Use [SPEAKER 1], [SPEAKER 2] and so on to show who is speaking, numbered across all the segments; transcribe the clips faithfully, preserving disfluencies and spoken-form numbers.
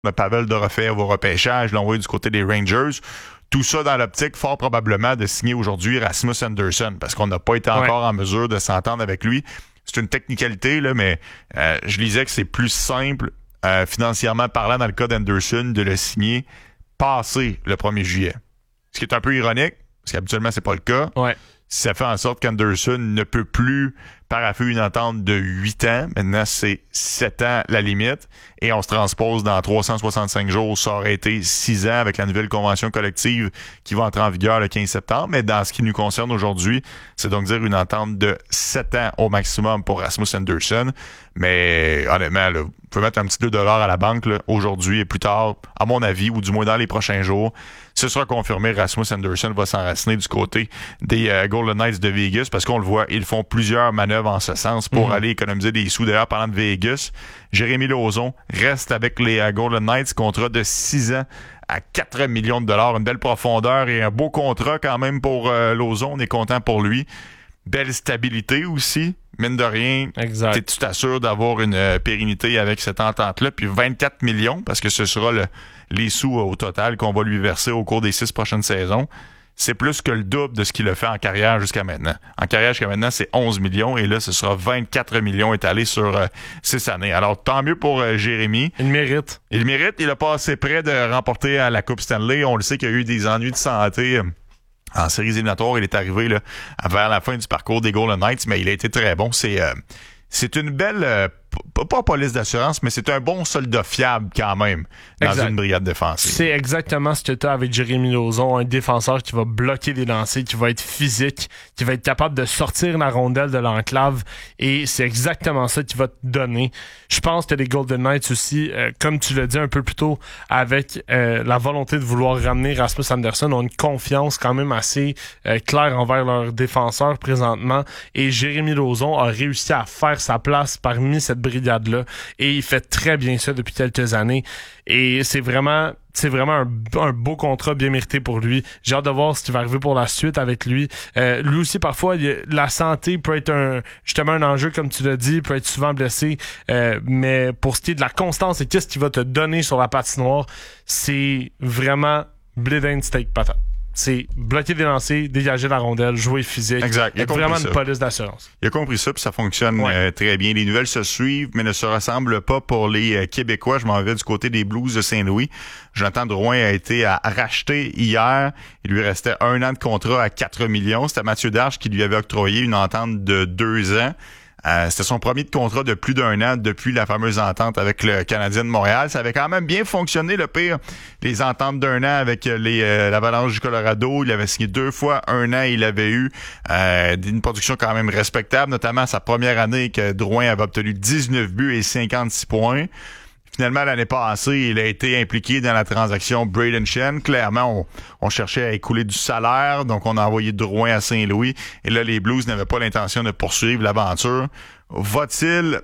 [SPEAKER 1] Pavel Dorofeev au repêchage, l'envoyer du côté des Rangers. Tout ça dans l'optique, fort probablement, de signer aujourd'hui Rasmus Andersson, parce qu'on n'a pas été encore ouais. en mesure de s'entendre avec lui. C'est une technicalité, là, mais euh, je lisais que c'est plus simple, euh, financièrement parlant, dans le cas d'Anderson, de le signer passé le premier juillet. Ce qui est un peu ironique, parce qu'habituellement, c'est pas le cas.
[SPEAKER 2] Ouais.
[SPEAKER 1] Ça fait en sorte qu'Anderson ne peut plus paraffer une entente de huit ans. Maintenant, c'est sept ans la limite. Et on se transpose dans trois cent soixante-cinq jours. Ça aurait été six ans avec la nouvelle convention collective qui va entrer en vigueur le quinze septembre. Mais dans ce qui nous concerne aujourd'hui, c'est donc dire une entente de sept ans au maximum pour Rasmus Andersson. Mais honnêtement, là, vous pouvez mettre un petit deux dollars à la banque là, aujourd'hui et plus tard, à mon avis, ou du moins dans les prochains jours. Ce sera confirmé, Rasmus Andersson va s'enraciner du côté des euh, Golden Knights de Vegas, parce qu'on le voit, ils font plusieurs manœuvres en ce sens pour mm-hmm. aller économiser des sous. D'ailleurs, parlant de Vegas, Jérémy Lauzon reste avec les euh, Golden Knights, contrat de six ans à quatre millions de dollars, une belle profondeur et un beau contrat quand même pour euh, Lauzon. On est content pour lui. Belle stabilité aussi, mine de rien.
[SPEAKER 2] Exact.
[SPEAKER 1] Tu t'assures d'avoir une euh, pérennité avec cette entente-là. Puis vingt-quatre millions, parce que ce sera le, les sous euh, au total qu'on va lui verser au cours des six prochaines saisons. C'est plus que le double de ce qu'il a fait en carrière jusqu'à maintenant. En carrière jusqu'à maintenant, c'est onze millions et là, ce sera vingt-quatre millions étalés sur euh, six années. Alors, tant mieux pour euh, Jérémy.
[SPEAKER 2] Il mérite.
[SPEAKER 1] Il mérite. Il a pas assez près de remporter à la Coupe Stanley. On le sait qu'il y a eu des ennuis de santé. Euh, En séries éliminatoires, il est arrivé là, vers la fin du parcours des Golden Knights, mais il a été très bon. C'est euh, c'est une belle, euh, p- pas police d'assurance, mais c'est un bon soldat fiable quand même dans
[SPEAKER 2] exact.
[SPEAKER 1] Une brigade défensive.
[SPEAKER 2] C'est exactement ce que tu as avec Jérémy Lauzon, un défenseur qui va bloquer les lancers, qui va être physique, qui va être capable de sortir la rondelle de l'enclave, et c'est exactement ça qu'il va te donner. Je pense que les Golden Knights aussi, euh, comme tu l'as dit un peu plus tôt, avec euh, la volonté de vouloir ramener Rasmus Andersson, ont une confiance quand même assez euh, claire envers leurs défenseurs présentement, et Jérémy Lauzon a réussi à faire sa place parmi cette brigade-là, et il fait très bien ça depuis quelques années, et c'est vraiment c'est vraiment un, un beau contrat bien mérité pour lui. J'ai hâte de voir ce qui va arriver pour la suite avec lui. Euh, lui aussi, parfois, il, la santé peut être un, justement un enjeu, comme tu l'as dit, il peut être souvent blessé, euh, mais pour ce qui est de la constance et qu'est-ce qu'il va te donner sur la patinoire, c'est vraiment bleeding steak patate. C'est bloquer des lancers, dégager la rondelle, jouer physique.
[SPEAKER 1] Exact. Il a
[SPEAKER 2] vraiment
[SPEAKER 1] ça.
[SPEAKER 2] Une police d'assurance.
[SPEAKER 1] Il a compris ça, puis ça fonctionne
[SPEAKER 2] ouais.
[SPEAKER 1] euh, très bien. Les nouvelles se suivent, mais ne se ressemblent pas pour les euh, Québécois. Je m'en vais du côté des Blues de Saint-Louis. Jonathan Drouin a été à, racheté hier. Il lui restait un an de contrat à quatre millions. C'était Mathieu Darche qui lui avait octroyé une entente de deux ans. Euh, c'était son premier de contrat de plus d'un an depuis la fameuse entente avec le Canadien de Montréal. Ça avait quand même bien fonctionné, le pire. Les ententes d'un an avec les euh, l'Avalanche du Colorado. Il avait signé deux fois un an. Il avait eu euh, une production quand même respectable, notamment sa première année que Drouin avait obtenu dix-neuf buts et cinquante-six points. Finalement, l'année passée, il a été impliqué dans la transaction Brayden Schenn. Clairement, on, on cherchait à écouler du salaire, donc on a envoyé Drouin à Saint-Louis. Et là, les Blues n'avaient pas l'intention de poursuivre l'aventure. Va-t-il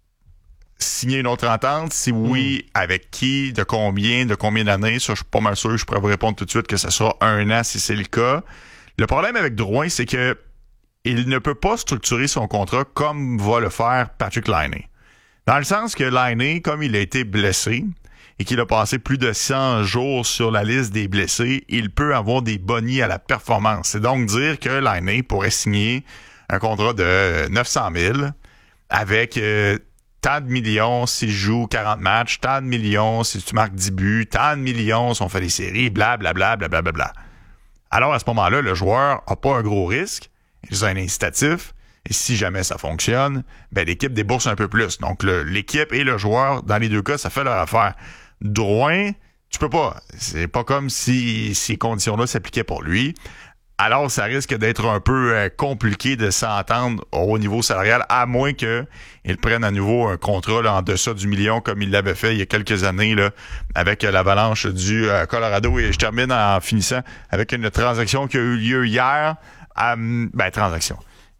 [SPEAKER 1] signer une autre entente? Si oui, mmh. avec qui? De combien? De combien d'années? Ça, je suis pas mal sûr. Je pourrais vous répondre tout de suite que ce sera un an si c'est le cas. Le problème avec Drouin, c'est que il ne peut pas structurer son contrat comme va le faire Patrik Laine. Dans le sens que Laine, comme il a été blessé et qu'il a passé plus de cent jours sur la liste des blessés, il peut avoir des bonnies à la performance. C'est donc dire que Laine pourrait signer un contrat de neuf cent mille avec euh, tant de millions s'il joue quarante matchs, tant de millions si tu marques dix buts, tant de millions si on fait des séries, blablabla, blablabla. Bla, bla, bla. Alors à ce moment-là, le joueur n'a pas un gros risque, il a un incitatif. Et si jamais ça fonctionne, ben l'équipe débourse un peu plus. Donc, le, l'équipe et le joueur, dans les deux cas, ça fait leur affaire. Drouin, tu peux pas. C'est pas comme si ces conditions-là s'appliquaient pour lui. Alors, ça risque d'être un peu euh, compliqué de s'entendre au niveau salarial, à moins qu'il prenne à nouveau un contrat là, en deçà du million, comme il l'avait fait il y a quelques années là, avec euh, l'Avalanche du euh, Colorado. Et je termine en finissant avec une transaction qui a eu lieu hier. Euh, ben, transaction.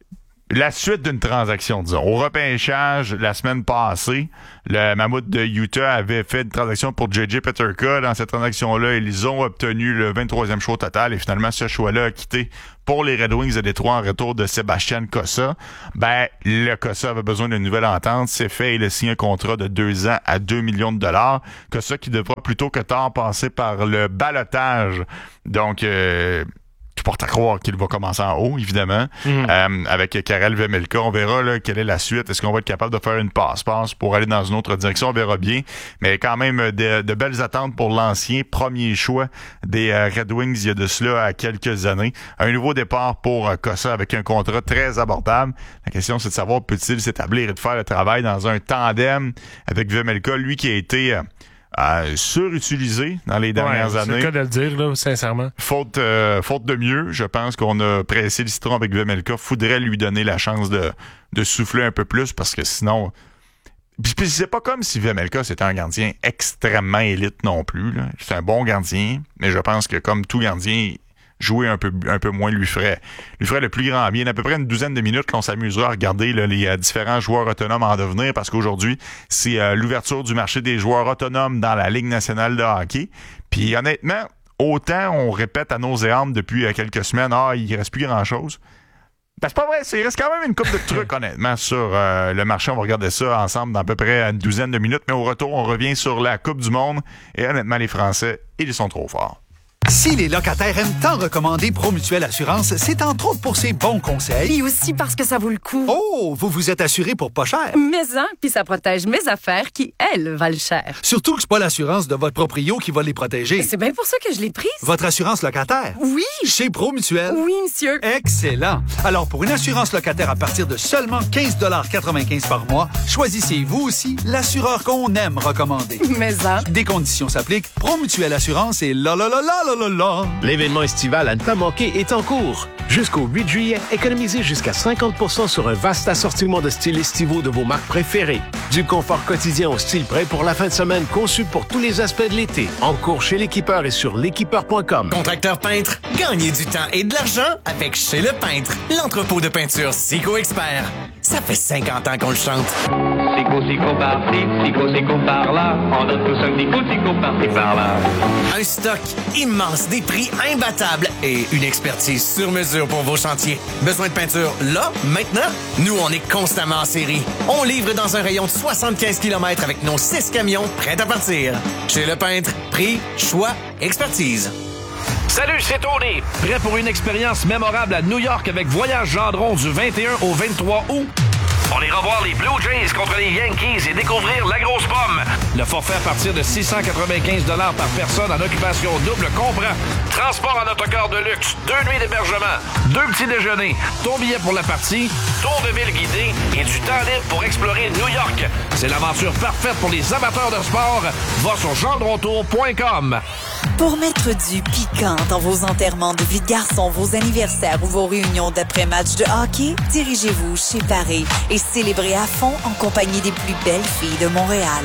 [SPEAKER 1] la suite d'une transaction, disons. Au repêchage, la semaine passée, le Mammouth de Utah avait fait une transaction pour J J Peterka. Dans cette transaction-là, ils ont obtenu le vingt-troisième choix total et finalement, ce choix-là a quitté pour les Red Wings de Détroit en retour de Sébastien Cossa. Ben, le Cossa avait besoin d'une nouvelle entente. C'est fait. Il a signé un contrat de deux ans à deux millions de dollars. Cossa qui devra plutôt que tard passer par le ballottage. Donc, euh, tu portes à croire qu'il va commencer en haut, évidemment, mmh. euh, avec Karel Vejmelka. On verra là, quelle est la suite. Est-ce qu'on va être capable de faire une passe-passe pour aller dans une autre direction? On verra bien. Mais quand même, de, de belles attentes pour l'ancien premier choix des euh, Red Wings il y a de cela à quelques années. Un nouveau départ pour euh, Cossa avec un contrat très abordable. La question, c'est de savoir peut-il s'établir et de faire le travail dans un tandem avec Vejmelka, lui qui a été... Euh, Euh, surutilisé dans les dernières
[SPEAKER 2] ouais,
[SPEAKER 1] années.
[SPEAKER 2] C'est le cas de le dire, là, sincèrement.
[SPEAKER 1] Faute, euh, faute de mieux, je pense qu'on a pressé le citron avec Vejmelka. Faudrait lui donner la chance de, de souffler un peu plus parce que sinon... Puis, puis c'est pas comme si Vejmelka c'était un gardien extrêmement élite non plus. Là. C'est un bon gardien, mais je pense que comme tout gardien... jouer un peu un peu moins lui ferait lui ferait le plus grand bien. À peu près une douzaine de minutes qu'on s'amusera à regarder là, les euh, différents joueurs autonomes en devenir parce qu'aujourd'hui, c'est euh, l'ouverture du marché des joueurs autonomes dans la Ligue nationale de hockey. Puis honnêtement, autant on répète à nauséam depuis euh, quelques semaines, ah, il reste plus grand-chose. Ben, c'est pas vrai, il reste quand même une couple de trucs, honnêtement, sur euh, le marché. On va regarder ça ensemble dans à peu près une douzaine de minutes. Mais au retour, on revient sur la Coupe du Monde. Et honnêtement, les Français, ils sont trop forts.
[SPEAKER 3] Si les locataires aiment tant recommander Promutuelle Assurance, c'est entre autres pour ses bons conseils.
[SPEAKER 4] Et aussi parce que ça vaut le coup.
[SPEAKER 3] Oh, vous vous êtes assuré pour pas cher.
[SPEAKER 4] Mais hein, puis ça protège mes affaires qui, elles, valent cher.
[SPEAKER 3] Surtout que c'est pas l'assurance de votre proprio qui va les protéger.
[SPEAKER 4] C'est bien pour ça que je l'ai prise.
[SPEAKER 3] Votre assurance locataire?
[SPEAKER 4] Oui.
[SPEAKER 3] Chez Promutuelle?
[SPEAKER 4] Oui, monsieur.
[SPEAKER 3] Excellent. Alors, pour une assurance locataire à partir de seulement quinze dollars quatre-vingt-quinze par mois, choisissez vous aussi l'assureur qu'on aime recommander.
[SPEAKER 4] Mais hein.
[SPEAKER 3] Des conditions s'appliquent. Promutuelle Assurance et là, là, là, là, là, là, là.
[SPEAKER 5] L'événement estival à ne pas manquer est en cours. Jusqu'au huit juillet, économisez jusqu'à cinquante pour cent sur un vaste assortiment de styles estivaux de vos marques préférées. Du confort quotidien au style prêt pour la fin de semaine conçu pour tous les aspects de l'été. En cours chez l'équipeur et sur l'équipeur point com.
[SPEAKER 6] Contracteur peintre, gagnez du temps et de l'argent avec Chez le Peintre, l'entrepôt de peinture Sico Expert. Ça fait cinquante ans qu'on le chante.
[SPEAKER 7] Sico, Sico par-ci, Sico, Sico par-là. On donne tous un Sico, Sico par-ci, par-là.
[SPEAKER 6] Un stock immense, des prix imbattables et une expertise sur mesure pour vos chantiers. Besoin de peinture là, maintenant? Nous, on est constamment en série. On livre dans un rayon de soixante-quinze kilomètres avec nos six camions prêts à partir. Chez le Peintre, prix, choix, expertise.
[SPEAKER 8] Salut, c'est Tony. Prêt pour une expérience mémorable à New York avec Voyage Gendron du vingt et un au vingt-trois août? On ira voir les Blue Jays contre les Yankees et découvrir la grosse pomme. Le forfait à partir de six cent quatre-vingt-quinze dollars par personne en occupation double comprend transport en autocar de luxe, deux nuits d'hébergement, deux petits déjeuners, ton billet pour la partie, tour de ville guidé et du temps libre pour explorer New York. C'est l'aventure parfaite pour les amateurs de sport. Va sur gendrontour point com.
[SPEAKER 9] Pour mettre du piquant dans vos enterrements de vie de garçon, vos anniversaires ou vos réunions d'après-match de hockey, dirigez-vous chez Paris et célébrez à fond en compagnie des plus belles filles de Montréal.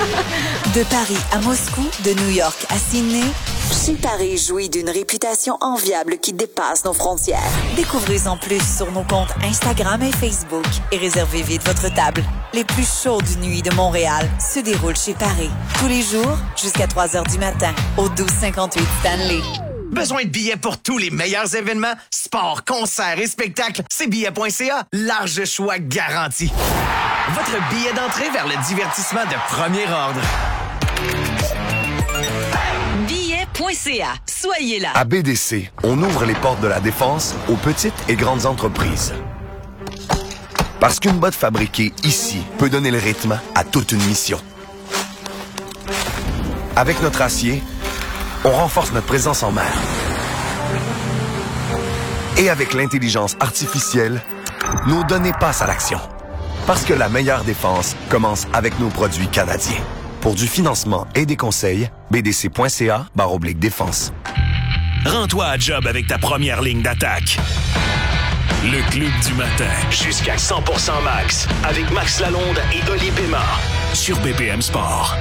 [SPEAKER 9] De Paris à Moscou, de New York à Sydney, Chez Paris jouit d'une réputation enviable qui dépasse nos frontières. Découvrez-en plus sur nos comptes Instagram et Facebook et réservez vite votre table. Les plus chaudes nuits de Montréal se déroulent chez Paris. Tous les jours, jusqu'à trois heures du matin, au douze cinquante-huit Stanley.
[SPEAKER 6] Besoin de billets pour tous les meilleurs événements, sports, concerts et spectacles? C'est billets point c a. Large choix garanti. Votre billet d'entrée vers le divertissement de premier ordre.
[SPEAKER 9] billets point c a. Soyez là.
[SPEAKER 10] À B D C, on ouvre les portes de la défense aux petites et grandes entreprises. Parce qu'une botte fabriquée ici peut donner le rythme à toute une mission. Avec notre acier, on renforce notre présence en mer. Et avec l'intelligence artificielle, nos données passent à l'action. Parce que la meilleure défense commence avec nos produits canadiens. Pour du financement et des conseils, b d c point c a barre oblique défense.
[SPEAKER 11] Rends-toi à job avec ta première ligne d'attaque. Le Club du matin. Jusqu'à cent pour cent max. Avec Max Lalonde et Oli Pémard. Sur B P M Sport.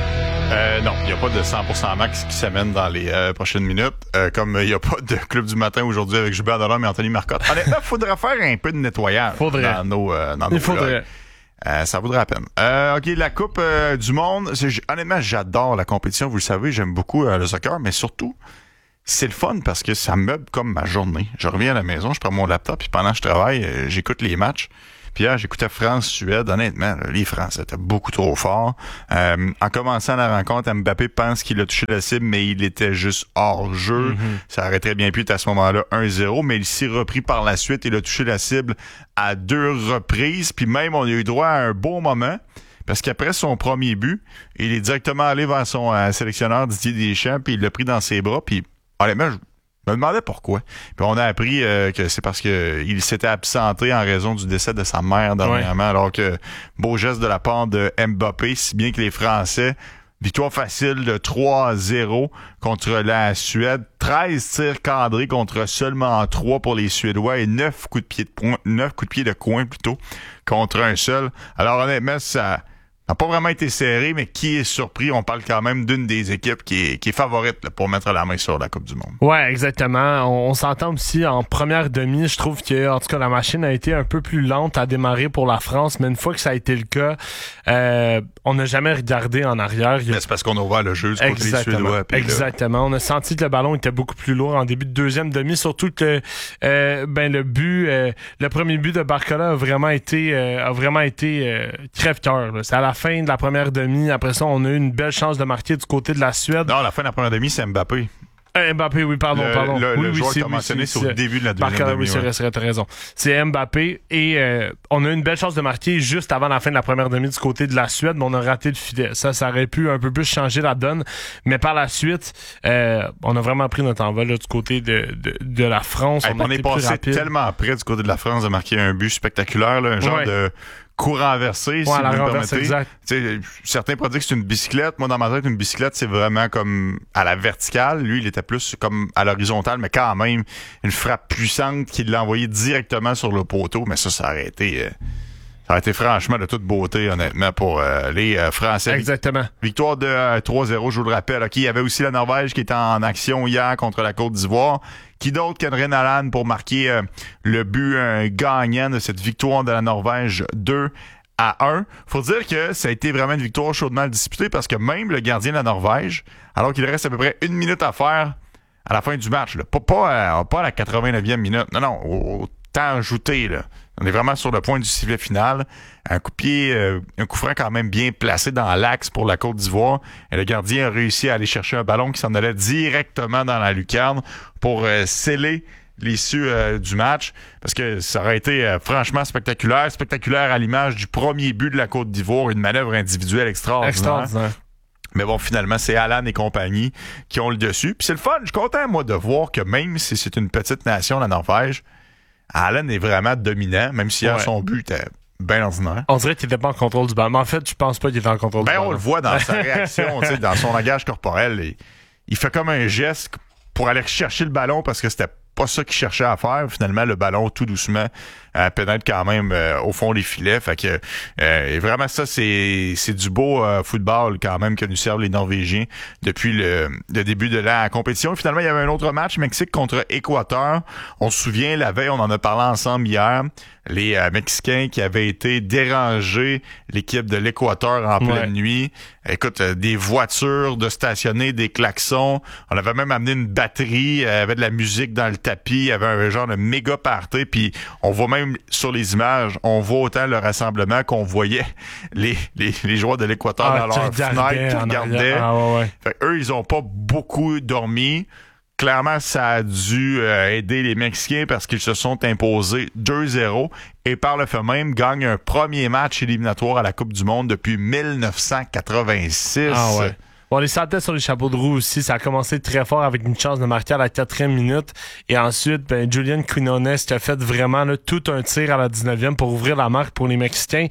[SPEAKER 1] Euh, non, il n'y a pas de cent pour cent max qui s'amène dans les euh, prochaines minutes. Euh, comme il n'y a pas de club du matin aujourd'hui avec Gilbert Delorme et Anthony Marcotte. Honnêtement, il faudrait faire un peu de nettoyage
[SPEAKER 2] faudrait.
[SPEAKER 1] dans nos euh, dans nos
[SPEAKER 2] Il faudrait.
[SPEAKER 1] Euh, ça vaudrait la peine. Euh, OK, la Coupe euh, du Monde. C'est, honnêtement, j'adore la compétition. Vous le savez, j'aime beaucoup euh, le soccer, mais surtout, c'est le fun parce que ça meuble comme ma journée. Je reviens à la maison, je prends mon laptop, puis pendant que je travaille, euh, j'écoute les matchs. Puis hier, j'écoutais France-Suède. Honnêtement, là, les Français étaient beaucoup trop forts. Euh, en commençant la rencontre, Mbappé pense qu'il a touché la cible, mais il était juste hors jeu. Mm-hmm. Ça aurait très bien pu être à ce moment-là un zéro, mais il s'est repris par la suite. Il a touché la cible à deux reprises. Puis même, on a eu droit à un beau moment. Parce qu'après son premier but, il est directement allé vers son euh, sélectionneur Didier Deschamps, puis il l'a pris dans ses bras. Puis honnêtement, je Je me demandais pourquoi. Puis on a appris euh, que c'est parce que il s'était absenté en raison du décès de sa mère dernièrement, ouais. Alors que beau geste de la part de Mbappé, si bien que les Français, victoire facile de trois à zéro contre la Suède, treize tirs cadrés contre seulement trois pour les Suédois et neuf coups de pied de point, neuf coups de pied de coin plutôt contre un seul. Alors honnêtement, ça n'a pas vraiment été serré, mais qui est surpris? On parle quand même d'une des équipes qui est, qui est favorite là, pour mettre la main sur la Coupe du Monde.
[SPEAKER 2] Ouais, exactement. On, on s'entend aussi en première demi. Je trouve que, en tout cas, la machine a été un peu plus lente à démarrer pour la France, mais une fois que ça a été le cas, euh, on n'a jamais regardé en arrière.
[SPEAKER 1] Mais c'est parce qu'on a ouvert le jeu du côté des Suédois.
[SPEAKER 2] Exactement. Là... On a senti que le ballon était beaucoup plus lourd en début de deuxième demi, surtout que euh, ben le but, euh, le premier but de Barcola a vraiment été, euh, a vraiment été euh, crève-cœur. Là. C'est à la fin de la première demi. Après ça, on a eu une belle chance de marquer du côté de la Suède.
[SPEAKER 1] Non, la fin de la première demi, c'est Mbappé.
[SPEAKER 2] Euh, Mbappé, oui, pardon,
[SPEAKER 1] le,
[SPEAKER 2] pardon.
[SPEAKER 1] Le,
[SPEAKER 2] oui,
[SPEAKER 1] le
[SPEAKER 2] oui,
[SPEAKER 1] joueur
[SPEAKER 2] c'est,
[SPEAKER 1] que tu as mentionné,
[SPEAKER 2] c'est,
[SPEAKER 1] c'est au début de la deuxième
[SPEAKER 2] Barcola,
[SPEAKER 1] demi.
[SPEAKER 2] Oui, c'est vrai, c'est vrai, t'as raison. C'est Mbappé et euh, on a eu une belle chance de marquer juste avant la fin de la première demi du côté de la Suède, mais on a raté le filet. Ça, ça aurait pu un peu plus changer la donne. Mais par la suite, euh, on a vraiment pris notre envol là, du côté de, de, de la France.
[SPEAKER 1] Hey,
[SPEAKER 2] on,
[SPEAKER 1] on est passé tellement près du côté de la France de marquer un but spectaculaire, là, un genre ouais. de... coup renversé,
[SPEAKER 2] ouais,
[SPEAKER 1] si vous
[SPEAKER 2] la
[SPEAKER 1] me
[SPEAKER 2] renverse,
[SPEAKER 1] permettez.
[SPEAKER 2] Exact.
[SPEAKER 1] T'sais, certains pourraient dire que c'est une bicyclette. Moi, dans ma tête, une bicyclette, c'est vraiment comme à la verticale. Lui, il était plus comme à l'horizontale, mais quand même, une frappe puissante qui l'a envoyé directement sur le poteau. Mais ça, ça aurait été... Euh, ça aurait été franchement de toute beauté, honnêtement, pour euh, les euh, Français.
[SPEAKER 2] Exactement.
[SPEAKER 1] Victoire de euh, trois zéro, je vous le rappelle. Okay, il y avait aussi la Norvège qui était en action hier contre la Côte d'Ivoire. Qui d'autre qu'Henry Allan pour marquer euh, le but euh, gagnant de cette victoire de la Norvège deux à un. Faut dire que ça a été vraiment une victoire chaudement disputée parce que même le gardien de la Norvège, alors qu'il reste à peu près une minute à faire à la fin du match, là, pas, pas, à, pas à la quatre-vingt-neuvième minute, non, non, au, au temps ajouté, là. On est vraiment sur le point du sifflet final. Un coup de pied, euh, un coup franc quand même bien placé dans l'axe pour la Côte d'Ivoire. Et le gardien a réussi à aller chercher un ballon qui s'en allait directement dans la lucarne pour euh, sceller l'issue euh, du match. Parce que ça aurait été euh, franchement spectaculaire. Spectaculaire à l'image du premier but de la Côte d'Ivoire. Une manœuvre individuelle extraordinaire. Extraordinaire. Mais bon, finalement, c'est Allan et compagnie qui ont le dessus. Puis c'est le fun. Je suis content, moi, de voir que même si c'est une petite nation, la Norvège, Allan est vraiment dominant, même si ouais. son but était bien ordinaire.
[SPEAKER 2] On dirait qu'il était pas en contrôle du ballon. Mais en fait, je pense pas qu'il était en contrôle
[SPEAKER 1] ben,
[SPEAKER 2] du ballon.
[SPEAKER 1] On le voit dans sa réaction, dans son langage corporel. Et il fait comme un geste pour aller chercher le ballon parce que c'était pas ça qu'il cherchait à faire. Finalement, le ballon, tout doucement, euh, pénètre quand même euh, au fond des filets. Fait que euh, et vraiment, ça, c'est c'est du beau euh, football quand même que nous servent les Norvégiens depuis le, le début de la compétition. Et finalement, il y avait un autre match, Mexique contre Équateur. On se souvient, la veille, on en a parlé ensemble hier. Les euh, Mexicains qui avaient été dérangés, l'équipe de l'Équateur en pleine ouais. nuit. Écoute, euh, des voitures de stationner, des klaxons. On avait même amené une batterie, il y avait de la musique dans le tapis, il y avait un genre de méga party. Puis on voit même sur les images, on voit autant le rassemblement qu'on voyait les, les, les joueurs de l'Équateur ah, dans leur fenêtre qui regardaient. Ah, ouais, ouais. Fait, eux, ils ont pas beaucoup dormi. Clairement, ça a dû euh, aider les Mexicains parce qu'ils se sont imposés deux zéro et par le fait même gagnent un premier match éliminatoire à la Coupe du Monde depuis dix-neuf cent quatre-vingt-six.
[SPEAKER 2] Ah ouais. Bon, on les sentait sur les chapeaux de roue aussi. Ça a commencé très fort avec une chance de marquer à la quatrième minute. Et ensuite, ben, Julian Quinones qui a fait vraiment là, tout un tir à la dix-neuvième pour ouvrir la marque pour les Mexicains.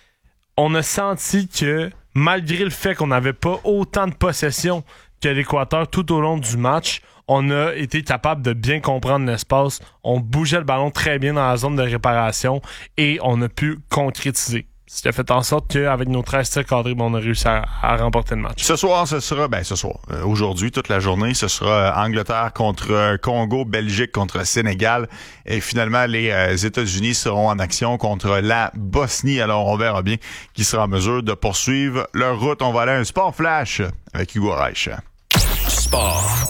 [SPEAKER 2] On a senti que, malgré le fait qu'on n'avait pas autant de possession que l'Équateur tout au long du match, on a été capable de bien comprendre l'espace. On bougeait le ballon très bien dans la zone de réparation et on a pu concrétiser. Ce qui a fait en sorte qu'avec nos treize tirs cadrés, ben, on a réussi à, à remporter le match.
[SPEAKER 1] Ce soir, ce sera, ben ce soir, euh, aujourd'hui, toute la journée, ce sera euh, Angleterre contre euh, Congo, Belgique contre Sénégal. Et finalement, les euh, États-Unis seront en action contre la Bosnie. Alors, on verra bien qui sera en mesure de poursuivre leur route. On va aller à un Sport Flash avec Hugo Reich.
[SPEAKER 11] Sport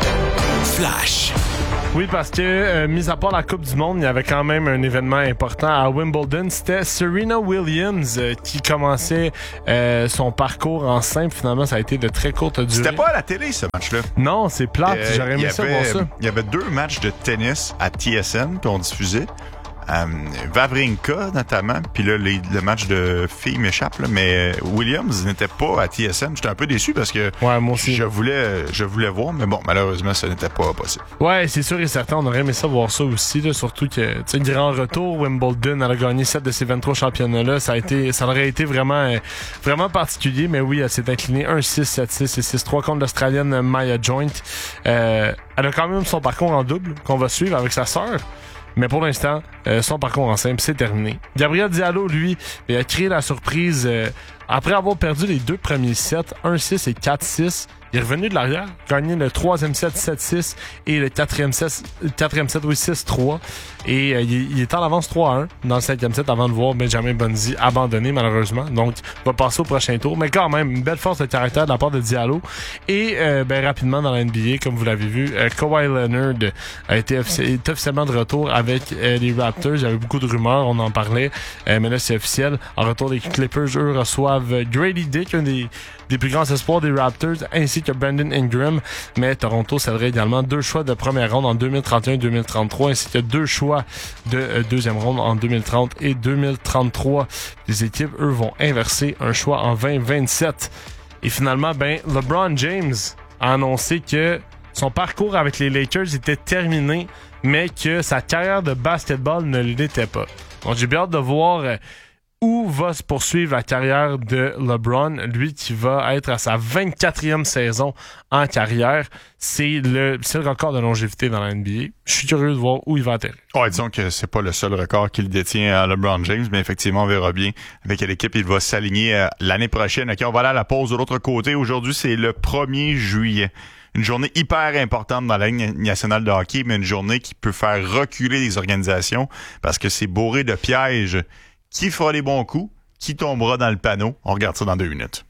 [SPEAKER 11] Flash.
[SPEAKER 2] Oui, parce que, euh, mis à part la Coupe du Monde, il y avait quand même un événement important à Wimbledon. C'était Serena Williams euh, qui commençait euh, son parcours en simple. Finalement, ça a été de très courte durée.
[SPEAKER 1] C'était pas à la télé, ce match-là.
[SPEAKER 2] Non, c'est plate.
[SPEAKER 1] Euh,
[SPEAKER 2] J'aurais aimé ça
[SPEAKER 1] avait,
[SPEAKER 2] voir ça.
[SPEAKER 1] Il y avait deux matchs de tennis à T S N, puis on diffusait. Euh, Wawrinka, notamment. Puis là, les, le match de filles m'échappe, là, mais Williams n'était pas à T S N. J'étais un peu déçu parce que
[SPEAKER 2] ouais, moi aussi.
[SPEAKER 1] je voulais je voulais voir, mais bon, malheureusement, ça n'était pas possible.
[SPEAKER 2] Ouais, c'est sûr et certain. On aurait aimé ça voir ça aussi, là, surtout que, tu sais, grand retour, Wimbledon, elle a gagné sept de ses vingt-trois championnats-là. Ça a été, ça aurait été vraiment, euh, vraiment particulier, mais oui, elle s'est inclinée un six, sept six et six trois contre l'Australienne Maya Joint. Euh, elle a quand même son parcours en double qu'on va suivre avec sa sœur. Mais pour l'instant, euh, son parcours en simple, c'est terminé. Gabriel Diallo, lui, il a créé la surprise euh, après avoir perdu les deux premiers sets, un six et quatre six. Il est revenu de l'arrière, gagné le troisième set sept six et le quatrième set, quatrième set oui, six trois. Et euh, il, il est en avance trois à un dans le cinquième set avant de voir Benjamin Bonzi abandonner malheureusement. Donc, il va passer au prochain tour. Mais quand même, une belle force de caractère de la part de Diallo. Et euh, ben, rapidement dans la N B A, comme vous l'avez vu, euh, Kawhi Leonard a été offici- est officiellement de retour avec euh, les Raptors. Il y avait beaucoup de rumeurs, on en parlait. Euh, mais là, c'est officiel. En retour, les Clippers, eux, reçoivent Grady Dick, un des des plus grands espoirs des Raptors, ainsi que Brandon Ingram. Mais Toronto céderait également deux choix de première ronde en deux mille trente et un deux mille trente-trois, ainsi que deux choix de euh, deuxième ronde en deux mille trente et deux mille trente-trois. Les équipes, eux, vont inverser un choix en vingt vingt-sept. Et finalement, ben, LeBron James a annoncé que son parcours avec les Lakers était terminé, mais que sa carrière de basketball ne l'était pas. Donc, j'ai bien hâte de voir euh, où va se poursuivre la carrière de LeBron, lui qui va être à sa vingt-quatrième saison en carrière. C'est le, c'est le record de longévité dans la N B A. Je suis curieux de voir où il va atterrir.
[SPEAKER 1] Ouais, disons que c'est pas le seul record qu'il détient à LeBron James, mais effectivement, on verra bien avec quelle équipe il va s'aligner euh, l'année prochaine. OK, on va aller à la pause de l'autre côté. Aujourd'hui, c'est le premier juillet. Une journée hyper importante dans la Ligue nationale de hockey, mais une journée qui peut faire reculer les organisations parce que c'est bourré de pièges. Qui fera les bons coups? Qui tombera dans le panneau? On regarde ça dans deux minutes.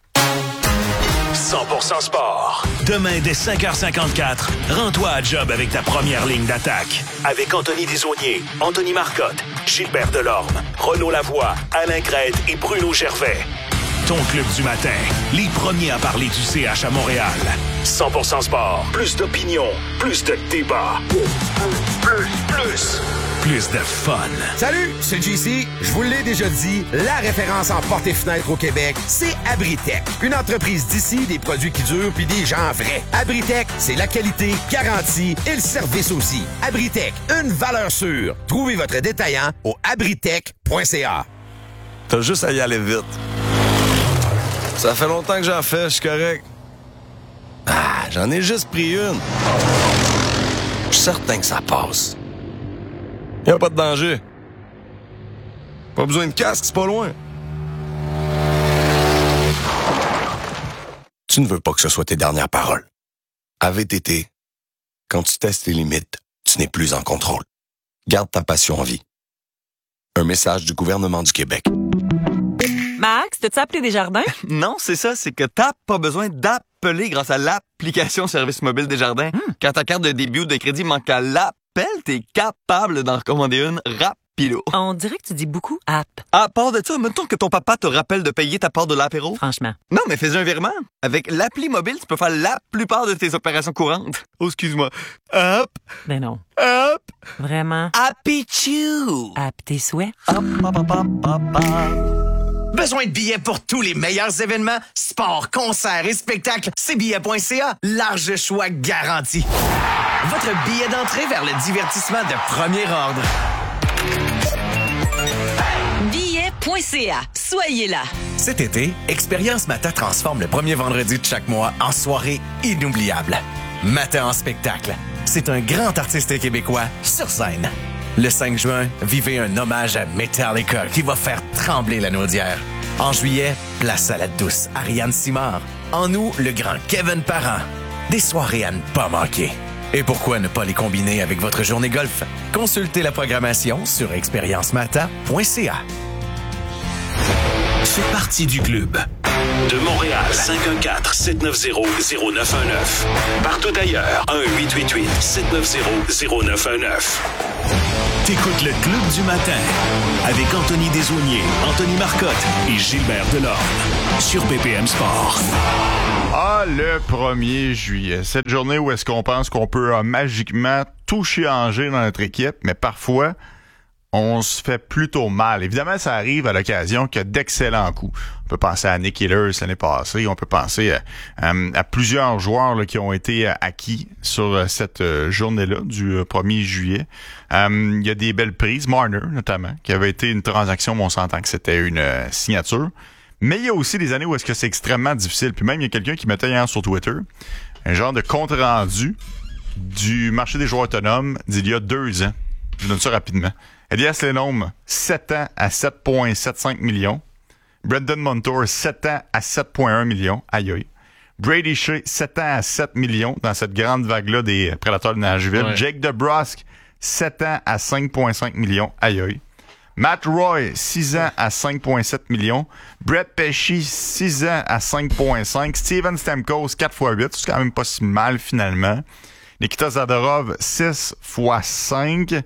[SPEAKER 11] cent pour cent sport. Demain, dès cinq heures cinquante-quatre, rends-toi à job avec ta première ligne d'attaque. Avec Anthony Desaulniers, Anthony Marcotte, Gilbert Delorme, Renaud Lavoie, Alain Crête et Bruno Gervais. Ton club du matin, les premiers à parler du C H à Montréal. cent pour cent sport. Plus d'opinion, plus de débat. Plus, plus, plus de fun.
[SPEAKER 12] Salut, c'est J C. Je vous l'ai déjà dit, la référence en portes et fenêtres au Québec, c'est Abritech. Une entreprise d'ici, des produits qui durent puis des gens vrais. Abritech, c'est la qualité, garantie et le service aussi. Abritech, une valeur sûre. Trouvez votre détaillant au abritech point c a.
[SPEAKER 13] T'as juste à y aller vite. Ça fait longtemps que j'en fais, je suis correct. Ah, j'en ai juste pris une. Je suis certain que ça passe. Y a pas de danger. Pas besoin de casque, c'est pas loin. Tu ne veux pas que ce soit tes dernières paroles. À V T T, quand tu testes tes limites, tu n'es plus en contrôle. Garde ta passion en vie. Un message du gouvernement du Québec.
[SPEAKER 14] Max, t'as-tu appelé Desjardins?
[SPEAKER 15] Non, c'est ça, c'est que t'as pas besoin d'appeler grâce à l'application Service mobile Desjardins. Hmm. Quand ta carte de débit ou de crédit manque à l'appel, t'es capable d'en recommander une rapido.
[SPEAKER 14] On dirait que tu dis beaucoup « app ».
[SPEAKER 15] À part de ça, mettons que ton papa te rappelle de payer ta part de l'apéro.
[SPEAKER 14] Franchement.
[SPEAKER 15] Non, mais fais un virement. Avec l'appli mobile, tu peux faire la plupart de tes opérations courantes. Oh, excuse-moi. Hop.
[SPEAKER 14] Ben non.
[SPEAKER 15] Hop.
[SPEAKER 14] Vraiment.
[SPEAKER 15] Happy-choo.
[SPEAKER 14] App tes souhaits.
[SPEAKER 15] Hop, hop, hop, hop, hop, hop.
[SPEAKER 6] Besoin de billets pour tous les meilleurs événements, sports, concerts et spectacles? C billets point c a, large choix garanti. Votre billet d'entrée vers le divertissement de premier ordre.
[SPEAKER 4] billets point c a, soyez là.
[SPEAKER 6] Cet été, Expérience Mata transforme le premier vendredi de chaque mois en soirée inoubliable. Mata en spectacle. C'est un grand artiste québécois sur scène. Le cinq juin, vivez un hommage à Metallica qui va faire trembler la Naudière. En juillet, place à la douce Ariane Simard. En août, le grand Kevin Parent. Des soirées à ne pas manquer. Et pourquoi ne pas les combiner avec votre journée golf? Consultez la programmation sur expérience mata point c a.
[SPEAKER 11] Fais partie du club. De Montréal, cinq un quatre, sept neuf zéro, zéro neuf un neuf. Partout ailleurs, un huit huit huit, sept neuf zéro, zéro neuf un neuf. T'écoutes le Club du matin avec Anthony Desaulniers, Anthony Marcotte et Gilbert Delorme sur B P M Sport.
[SPEAKER 1] Ah, le premier juillet. Cette journée où est-ce qu'on pense qu'on peut euh, magiquement tout changer dans notre équipe, mais parfois, on se fait plutôt mal. Évidemment, ça arrive à l'occasion qu'il y a d'excellents coups. On peut penser à Nick Hillers l'année passée. On peut penser à, à, à plusieurs joueurs là, qui ont été acquis sur cette euh, journée-là du euh, premier juillet. Euh, il y a des belles prises. Marner, notamment, qui avait été une transaction, mais on s'entend que c'était une euh, signature. Mais il y a aussi des années où est-ce que c'est extrêmement difficile. Puis même, il y a quelqu'un qui mettait hier sur Twitter un genre de compte-rendu du marché des joueurs autonomes d'il y a deux ans. Je donne ça rapidement. Elias Lindholm, sept ans à sept virgule soixante-cinq millions. Brendan Montour, sept ans à sept virgule un millions. Aïe aïe. Brady Shea, sept ans à sept millions dans cette grande vague-là des Prédateurs de Nashville. Ouais. Jake DeBrusk, sept ans à cinq virgule cinq millions. Aïe aïe. Matt Roy, six ans à cinq virgule sept millions. Brett Pesci, six ans à cinq virgule cinq. Steven Stamkos, quatre fois huit. C'est quand même pas si mal, finalement. Nikita Zadorov, six fois cinq.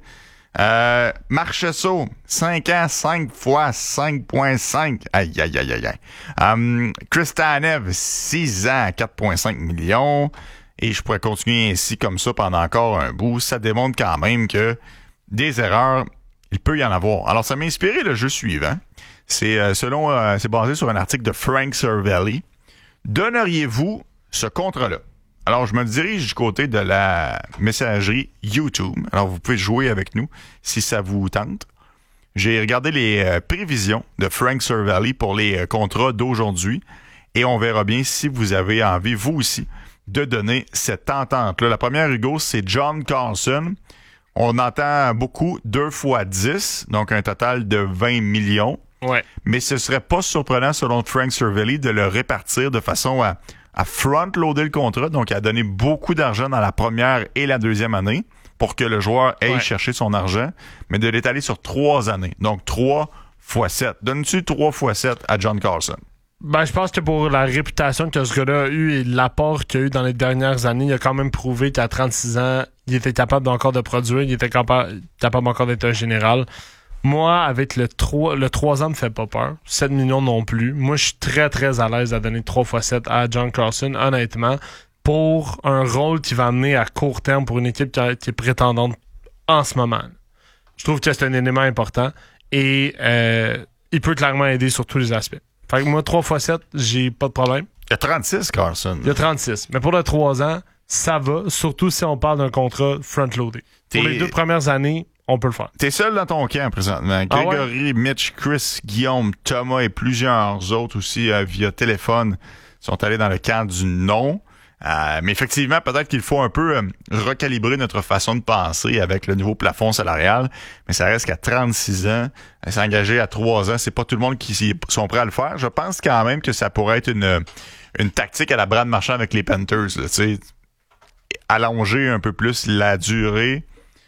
[SPEAKER 1] Euh, Marchessault, cinq ans, cinq fois cinq virgule cinq. Aïe, aïe, aïe, aïe, aïe. Um, Chris Tanev, six ans à quatre virgule cinq millions. Et je pourrais continuer ainsi comme ça pendant encore un bout. Ça démontre quand même que des erreurs, il peut y en avoir. Alors, ça m'a inspiré le jeu suivant. C'est euh, selon, euh, c'est basé sur un article de Frank Cervelli. Donneriez-vous ce contrat-là? Alors, je me dirige du côté de la messagerie YouTube. Alors, vous pouvez jouer avec nous si ça vous tente. J'ai regardé les euh, prévisions de Frank Cervelli pour les euh, contrats d'aujourd'hui et on verra bien si vous avez envie, vous aussi, de donner cette entente-là. La première, Hugo, c'est John Carlson. On entend beaucoup deux fois dix, donc un total de vingt millions.
[SPEAKER 2] Ouais.
[SPEAKER 1] Mais ce serait pas surprenant, selon Frank Cervelli, de le répartir de façon à, à front-loader le contrat, donc à donner beaucoup d'argent dans la première et la deuxième année pour que le joueur aille ouais. chercher son argent, mais de l'étaler sur trois années. Donc trois fois sept. Donnes-tu trois fois sept à John Carlson?
[SPEAKER 2] Ben, je pense que pour la réputation que ce gars-là a eu et l'apport qu'il a eu dans les dernières années, il a quand même prouvé qu'à trente-six ans, il était capable encore de produire, il était capable, capable encore d'être un général. Moi, avec le trois, le trois ans me fait pas peur. sept millions non plus. Moi, je suis très, très à l'aise à donner trois fois sept à John Carlson, honnêtement, pour un rôle qui va amener à court terme pour une équipe qui, a, qui est prétendante en ce moment. Je trouve que c'est un élément important et euh, il peut clairement aider sur tous les aspects. Fait que moi, trois fois sept, j'ai pas de problème.
[SPEAKER 1] Il y a trente-six, Carlson.
[SPEAKER 2] Il y a trente-six. Mais pour le trois ans, ça va, surtout si on parle d'un contrat front-loadé. Pour les deux premières années, on peut le faire.
[SPEAKER 1] T'es seul dans ton camp présentement.
[SPEAKER 2] Ah
[SPEAKER 1] Grégory, ouais? Mitch, Chris, Guillaume, Thomas et plusieurs autres aussi euh, via téléphone sont allés dans le camp du non. Euh, mais effectivement, peut-être qu'il faut un peu euh, recalibrer notre façon de penser avec le nouveau plafond salarial. Mais ça reste qu'à trente-six ans, euh, s'engager à trois ans, c'est pas tout le monde qui sont prêts à le faire. Je pense quand même que ça pourrait être une, une tactique à la Brad Marchand avec les Panthers. Tu sais, allonger un peu plus la durée,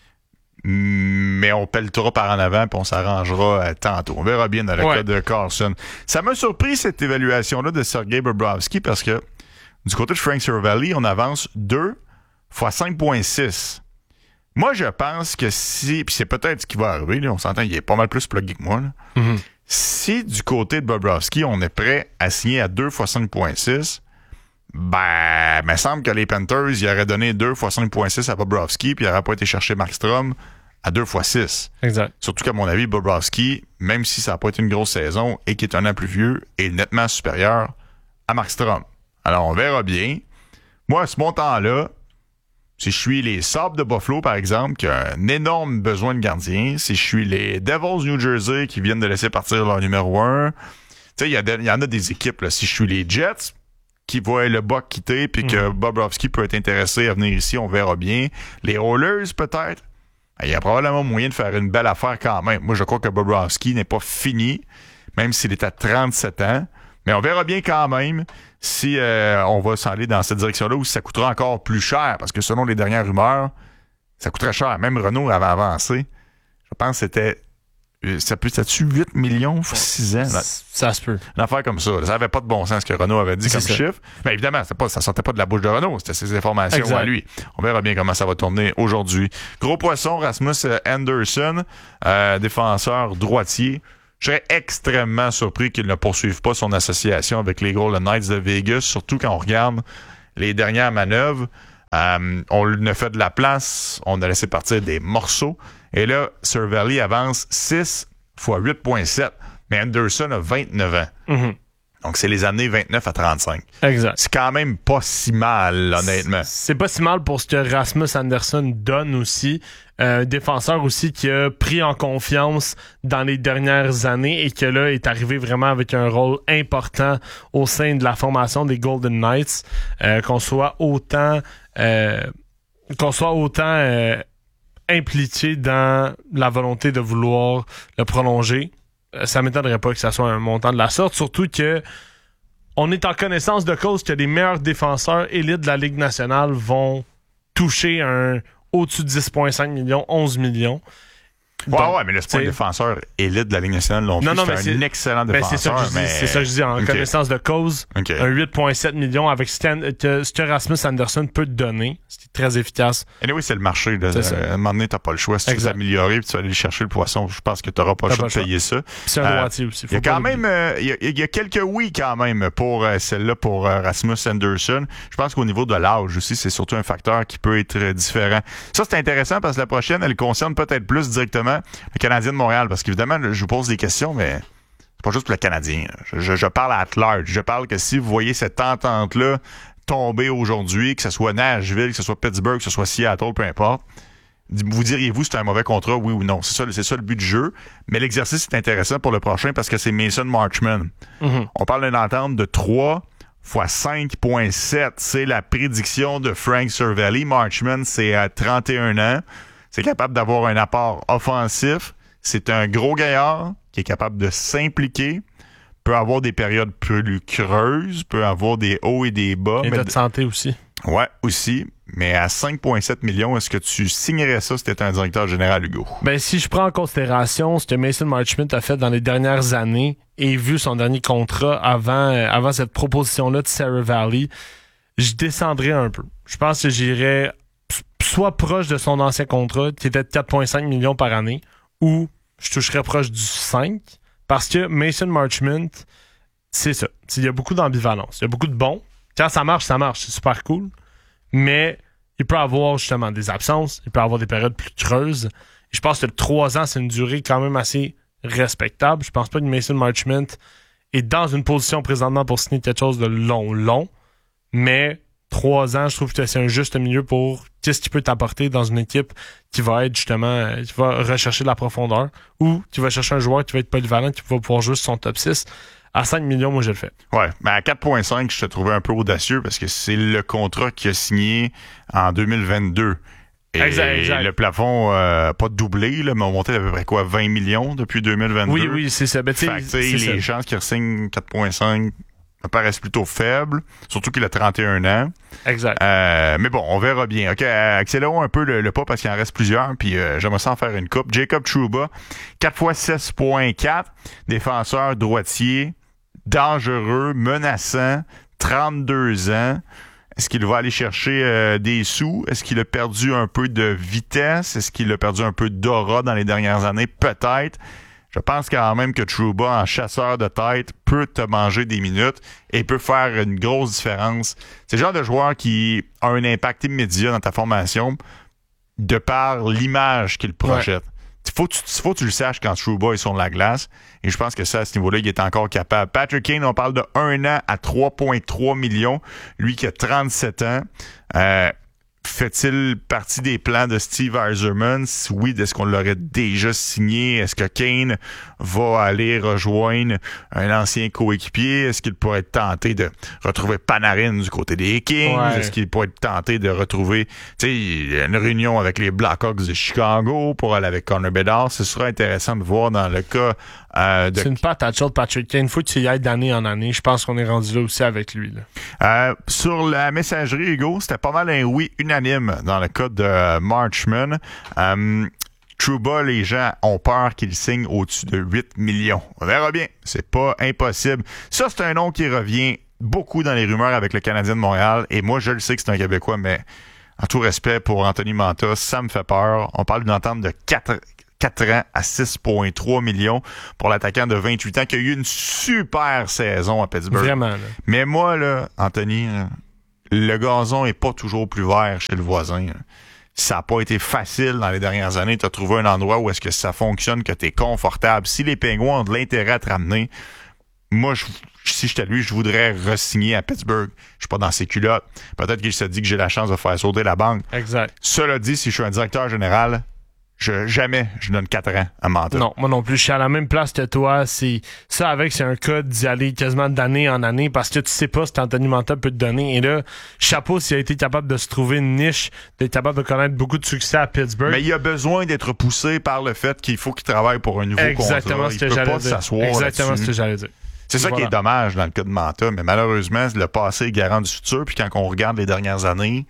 [SPEAKER 1] mais on pèlera par en avant puis on s'arrangera euh, tantôt. On verra bien dans le ouais. cas de Carlson. Ça m'a surpris cette évaluation-là de Sergei Bobrovsky parce que du côté de Frank Cervelli, on avance deux fois cinq virgule six. Moi, je pense que si... Puis c'est peut-être ce qui va arriver, là, on s'entend, il est pas mal plus plugué que moi. Là. Mm-hmm. Si du côté de Bobrovsky, on est prêt à signer à deux fois cinq virgule six, ben, il me semble que les Panthers, ils auraient donné deux fois cinq virgule six à Bobrovsky, puis ils n'auraient pas été chercher Markstrom à deux fois six.
[SPEAKER 2] Exact.
[SPEAKER 1] Surtout qu'à mon avis, Bobrovsky, même si ça n'a pas été une grosse saison et qu'il est un an plus vieux, est nettement supérieur à Markstrom. Alors, on verra bien. Moi, à ce montant-là, si je suis les Sabres de Buffalo, par exemple, qui ont un énorme besoin de gardien, si je suis les Devils New Jersey qui viennent de laisser partir leur numéro un, tu sais, il y, y en a des équipes, là. Si je suis les Jets qui voient le Buck quitter puis que mmh. Bobrovsky peut être intéressé à venir ici, on verra bien. Les Oilers, peut-être, il y a probablement moyen de faire une belle affaire quand même. Moi, je crois que Bobrovsky n'est pas fini, même s'il est à trente-sept ans. Mais on verra bien quand même si euh, on va s'en aller dans cette direction-là ou si ça coûtera encore plus cher. Parce que selon les dernières rumeurs, ça coûterait cher. Même Renault avait avancé. Je pense que c'était... Ça peut être huit millions pour six ans. Là.
[SPEAKER 2] Ça se peut.
[SPEAKER 1] Une affaire comme ça. Ça n'avait pas de bon sens ce que Renault avait dit
[SPEAKER 2] C'est
[SPEAKER 1] comme
[SPEAKER 2] ça.
[SPEAKER 1] chiffre. Mais évidemment, pas, ça sortait pas de la bouche de Renault. C'était ses informations
[SPEAKER 2] Exact.
[SPEAKER 1] à lui. On verra bien comment ça va tourner aujourd'hui. Gros poisson, Rasmus Anderson, euh, défenseur droitier. Je serais extrêmement surpris qu'il ne poursuive pas son association avec les Golden Knights de Vegas, surtout quand on regarde les dernières manœuvres. Euh, on lui a fait de la place, on a laissé partir des morceaux. Et là, Cervelli avance six fois huit virgule sept. Mais Anderson a vingt-neuf ans.
[SPEAKER 2] Mm-hmm.
[SPEAKER 1] Donc, c'est les années vingt-neuf à trente-cinq.
[SPEAKER 2] Exact.
[SPEAKER 1] C'est quand même pas si mal, honnêtement.
[SPEAKER 2] C'est pas si mal pour ce que Rasmus Anderson donne aussi. Un défenseur aussi qui a pris en confiance dans les dernières années et qui là est arrivé vraiment avec un rôle important au sein de la formation des Golden Knights. Euh, qu'on soit autant euh, qu'on soit autant euh, impliqué dans la volonté de vouloir le prolonger. Ça m'étonnerait pas que ça soit un montant de la sorte, surtout que on est en connaissance de cause que les meilleurs défenseurs élites de la Ligue nationale vont toucher un au-dessus de dix virgule cinq millions, onze millions.
[SPEAKER 1] Ouais,
[SPEAKER 2] Donc,
[SPEAKER 1] ouais, mais là, c'est pas un défenseur élite de la Ligue nationale non plus.
[SPEAKER 2] Non, non, mais
[SPEAKER 1] c'est un
[SPEAKER 2] c'est,
[SPEAKER 1] excellent
[SPEAKER 2] ben,
[SPEAKER 1] défenseur.
[SPEAKER 2] c'est ça que je dis,
[SPEAKER 1] mais...
[SPEAKER 2] c'est ça que je dis en
[SPEAKER 1] okay.
[SPEAKER 2] connaissance de cause.
[SPEAKER 1] Okay.
[SPEAKER 2] Un huit virgule sept millions avec ce que, ce que Rasmus Anderson peut te donner. C'est très efficace.
[SPEAKER 1] Et oui, c'est le marché. Là.
[SPEAKER 2] C'est ça.
[SPEAKER 1] À un moment donné, t'as pas le choix. Si
[SPEAKER 2] Exact.
[SPEAKER 1] tu veux t'améliorer et tu vas aller chercher le poisson, je pense que t'auras pas le choix de payer ça.
[SPEAKER 2] C'est un droitier aussi.
[SPEAKER 1] Il y a quand même, euh, il, y a, il y a quelques oui quand même pour euh, celle-là, pour euh, Rasmus Anderson. Je pense qu'au niveau de l'âge aussi, c'est surtout un facteur qui peut être euh, différent. Ça, c'est intéressant parce que la prochaine, elle concerne peut-être plus directement le Canadien de Montréal. Parce qu'évidemment, je vous pose des questions, mais c'est pas juste pour le Canadien. Je, je, je parle à large. Je parle que si vous voyez cette entente-là tomber aujourd'hui, que ce soit Nashville, que ce soit Pittsburgh, que ce soit Seattle, peu importe, vous diriez-vous c'est un mauvais contrat, oui ou non? C'est ça, c'est ça le but du jeu. Mais l'exercice est intéressant pour le prochain parce que c'est Mason Marchman.
[SPEAKER 2] Mm-hmm.
[SPEAKER 1] On parle d'une entente de trois fois cinq virgule sept. C'est la prédiction de Frank Cervelli. Marchman, c'est à trente et un ans. C'est capable d'avoir un apport offensif. C'est un gros gaillard qui est capable de s'impliquer, peut avoir des périodes plus creuses, peut avoir des hauts et des bas.
[SPEAKER 2] Et
[SPEAKER 1] mais
[SPEAKER 2] de santé aussi.
[SPEAKER 1] Ouais, aussi. Mais à cinq virgule sept millions, est-ce que tu signerais ça si tu étais un directeur général, Hugo?
[SPEAKER 2] Ben, si je prends en considération ce que Mason Marchment a fait dans les dernières années et vu son dernier contrat avant, euh, avant cette proposition-là de Sarah Valley, je descendrais un peu. Je pense que j'irais soit proche de son ancien contrat, qui était de quatre virgule cinq millions par année, ou je toucherais proche du cinq, parce que Mason Marchment, c'est ça. Il y a beaucoup d'ambivalence. Il y a beaucoup de bons. Quand ça marche, ça marche. C'est super cool. Mais il peut avoir justement des absences. Il peut avoir des périodes plus creuses. Et je pense que trois ans, c'est une durée quand même assez respectable. Je pense pas que Mason Marchment est dans une position présentement pour signer quelque chose de long, long. Mais trois ans, je trouve que c'est un juste milieu pour qu'est-ce qu'il peut t'apporter dans une équipe qui va être justement, qui va rechercher de la profondeur ou qui va chercher un joueur qui va être polyvalent, qui va pouvoir jouer sur son top six. À cinq millions, moi, je le fais.
[SPEAKER 1] Ouais, mais à quatre virgule cinq, je te trouvais un peu audacieux parce que c'est le contrat qu'il a signé en deux mille vingt-deux. Et
[SPEAKER 2] exact, exact.
[SPEAKER 1] Le plafond, euh, pas doublé, là, mais on montait à peu près quoi, vingt millions depuis deux mille vingt-deux.
[SPEAKER 2] Oui, oui, c'est ça. Ben,
[SPEAKER 1] fait que, c'est les ça. chances qu'il re-signe quatre virgule cinq me paraissent plutôt faibles, surtout qu'il a trente et un ans.
[SPEAKER 2] Exact.
[SPEAKER 1] Euh, mais bon, on verra bien. OK, accélérons un peu le, le pas parce qu'il en reste plusieurs, puis euh, j'aimerais ça en faire une coupe. Jacob Trouba, quatre fois six virgule quatre, défenseur droitier, dangereux, menaçant, trente-deux ans. Est-ce qu'il va aller chercher euh, des sous? Est-ce qu'il a perdu un peu de vitesse? Est-ce qu'il a perdu un peu d'aura dans les dernières années? Peut-être. Je pense quand même que Trouba, en chasseur de tête, peut te manger des minutes et peut faire une grosse différence. C'est le genre de joueur qui a un impact immédiat dans ta formation de par l'image qu'il projette. Il faut, faut que tu le saches quand Trouba est sur la glace. Et je pense que ça, à ce niveau-là, il est encore capable. Patrick Kane, on parle de un an à trois virgule trois millions. Lui qui a trente-sept ans. Euh, fait-il partie des plans de Steve Yzerman? Oui, est-ce qu'on l'aurait déjà signé? Est-ce que Kane va aller rejoindre un ancien coéquipier? Est-ce qu'il pourrait être tenté de retrouver Panarin du côté des Kings?
[SPEAKER 2] Ouais.
[SPEAKER 1] Est-ce qu'il pourrait être tenté de retrouver une réunion avec les Blackhawks de Chicago pour aller avec Connor Bedard? Ce sera intéressant de voir dans le cas euh, de...
[SPEAKER 2] C'est une patate chaude, Patrick Kane. Faut que tu y ailles d'année en année. Je pense qu'on est rendu là aussi avec lui. Là.
[SPEAKER 1] Euh, sur la messagerie, Hugo, c'était pas mal un oui unanime dans le cas de euh, Marchman. Euh, Trouba, les gens ont peur qu'il signe au-dessus de huit millions. On verra bien. C'est pas impossible. Ça, c'est un nom qui revient beaucoup dans les rumeurs avec le Canadien de Montréal. Et moi, je le sais que c'est un Québécois, mais en tout respect pour Anthony Mantha, ça me fait peur. On parle d'une entente de quatre ans à six virgule trois millions pour l'attaquant de vingt-huit ans qui a eu une super saison à Pittsburgh.
[SPEAKER 2] Vraiment. Là.
[SPEAKER 1] Mais moi, là, Anthony, là, le gazon est pas toujours plus vert chez le voisin. Là. Ça n'a pas été facile dans les dernières années. Tu as trouvé un endroit où est-ce que ça fonctionne, que tu es confortable. Si les Pingouins ont de l'intérêt à te ramener, moi, je, si j'étais lui, je voudrais re-signer à Pittsburgh. Je suis pas dans ses culottes. Peut-être qu'il se dit que j'ai la chance de faire sauter la banque.
[SPEAKER 2] Exact.
[SPEAKER 1] Cela dit, si je suis un directeur général, je, jamais je donne quatre ans à Mantha.
[SPEAKER 2] Non, moi non plus. Je suis à la même place que toi. C'est, ça, avec, c'est un cas d'y aller quasiment d'année en année parce que tu sais pas ce qu'Anthony Mantha peut te donner. Et là, chapeau s'il a été capable de se trouver une niche, d'être capable de connaître beaucoup de succès à Pittsburgh.
[SPEAKER 1] Mais il a besoin d'être poussé par le fait qu'il faut qu'il travaille pour un nouveau
[SPEAKER 2] Exactement
[SPEAKER 1] contrat.
[SPEAKER 2] Ce
[SPEAKER 1] il
[SPEAKER 2] que
[SPEAKER 1] peut
[SPEAKER 2] j'allais
[SPEAKER 1] pas
[SPEAKER 2] dire.
[SPEAKER 1] s'asseoir
[SPEAKER 2] Exactement
[SPEAKER 1] là-dessus.
[SPEAKER 2] ce que j'allais dire.
[SPEAKER 1] C'est ça
[SPEAKER 2] voilà.
[SPEAKER 1] qui est dommage dans le cas de Mantha, mais malheureusement, le passé est garant du futur. Puis quand on regarde les dernières années,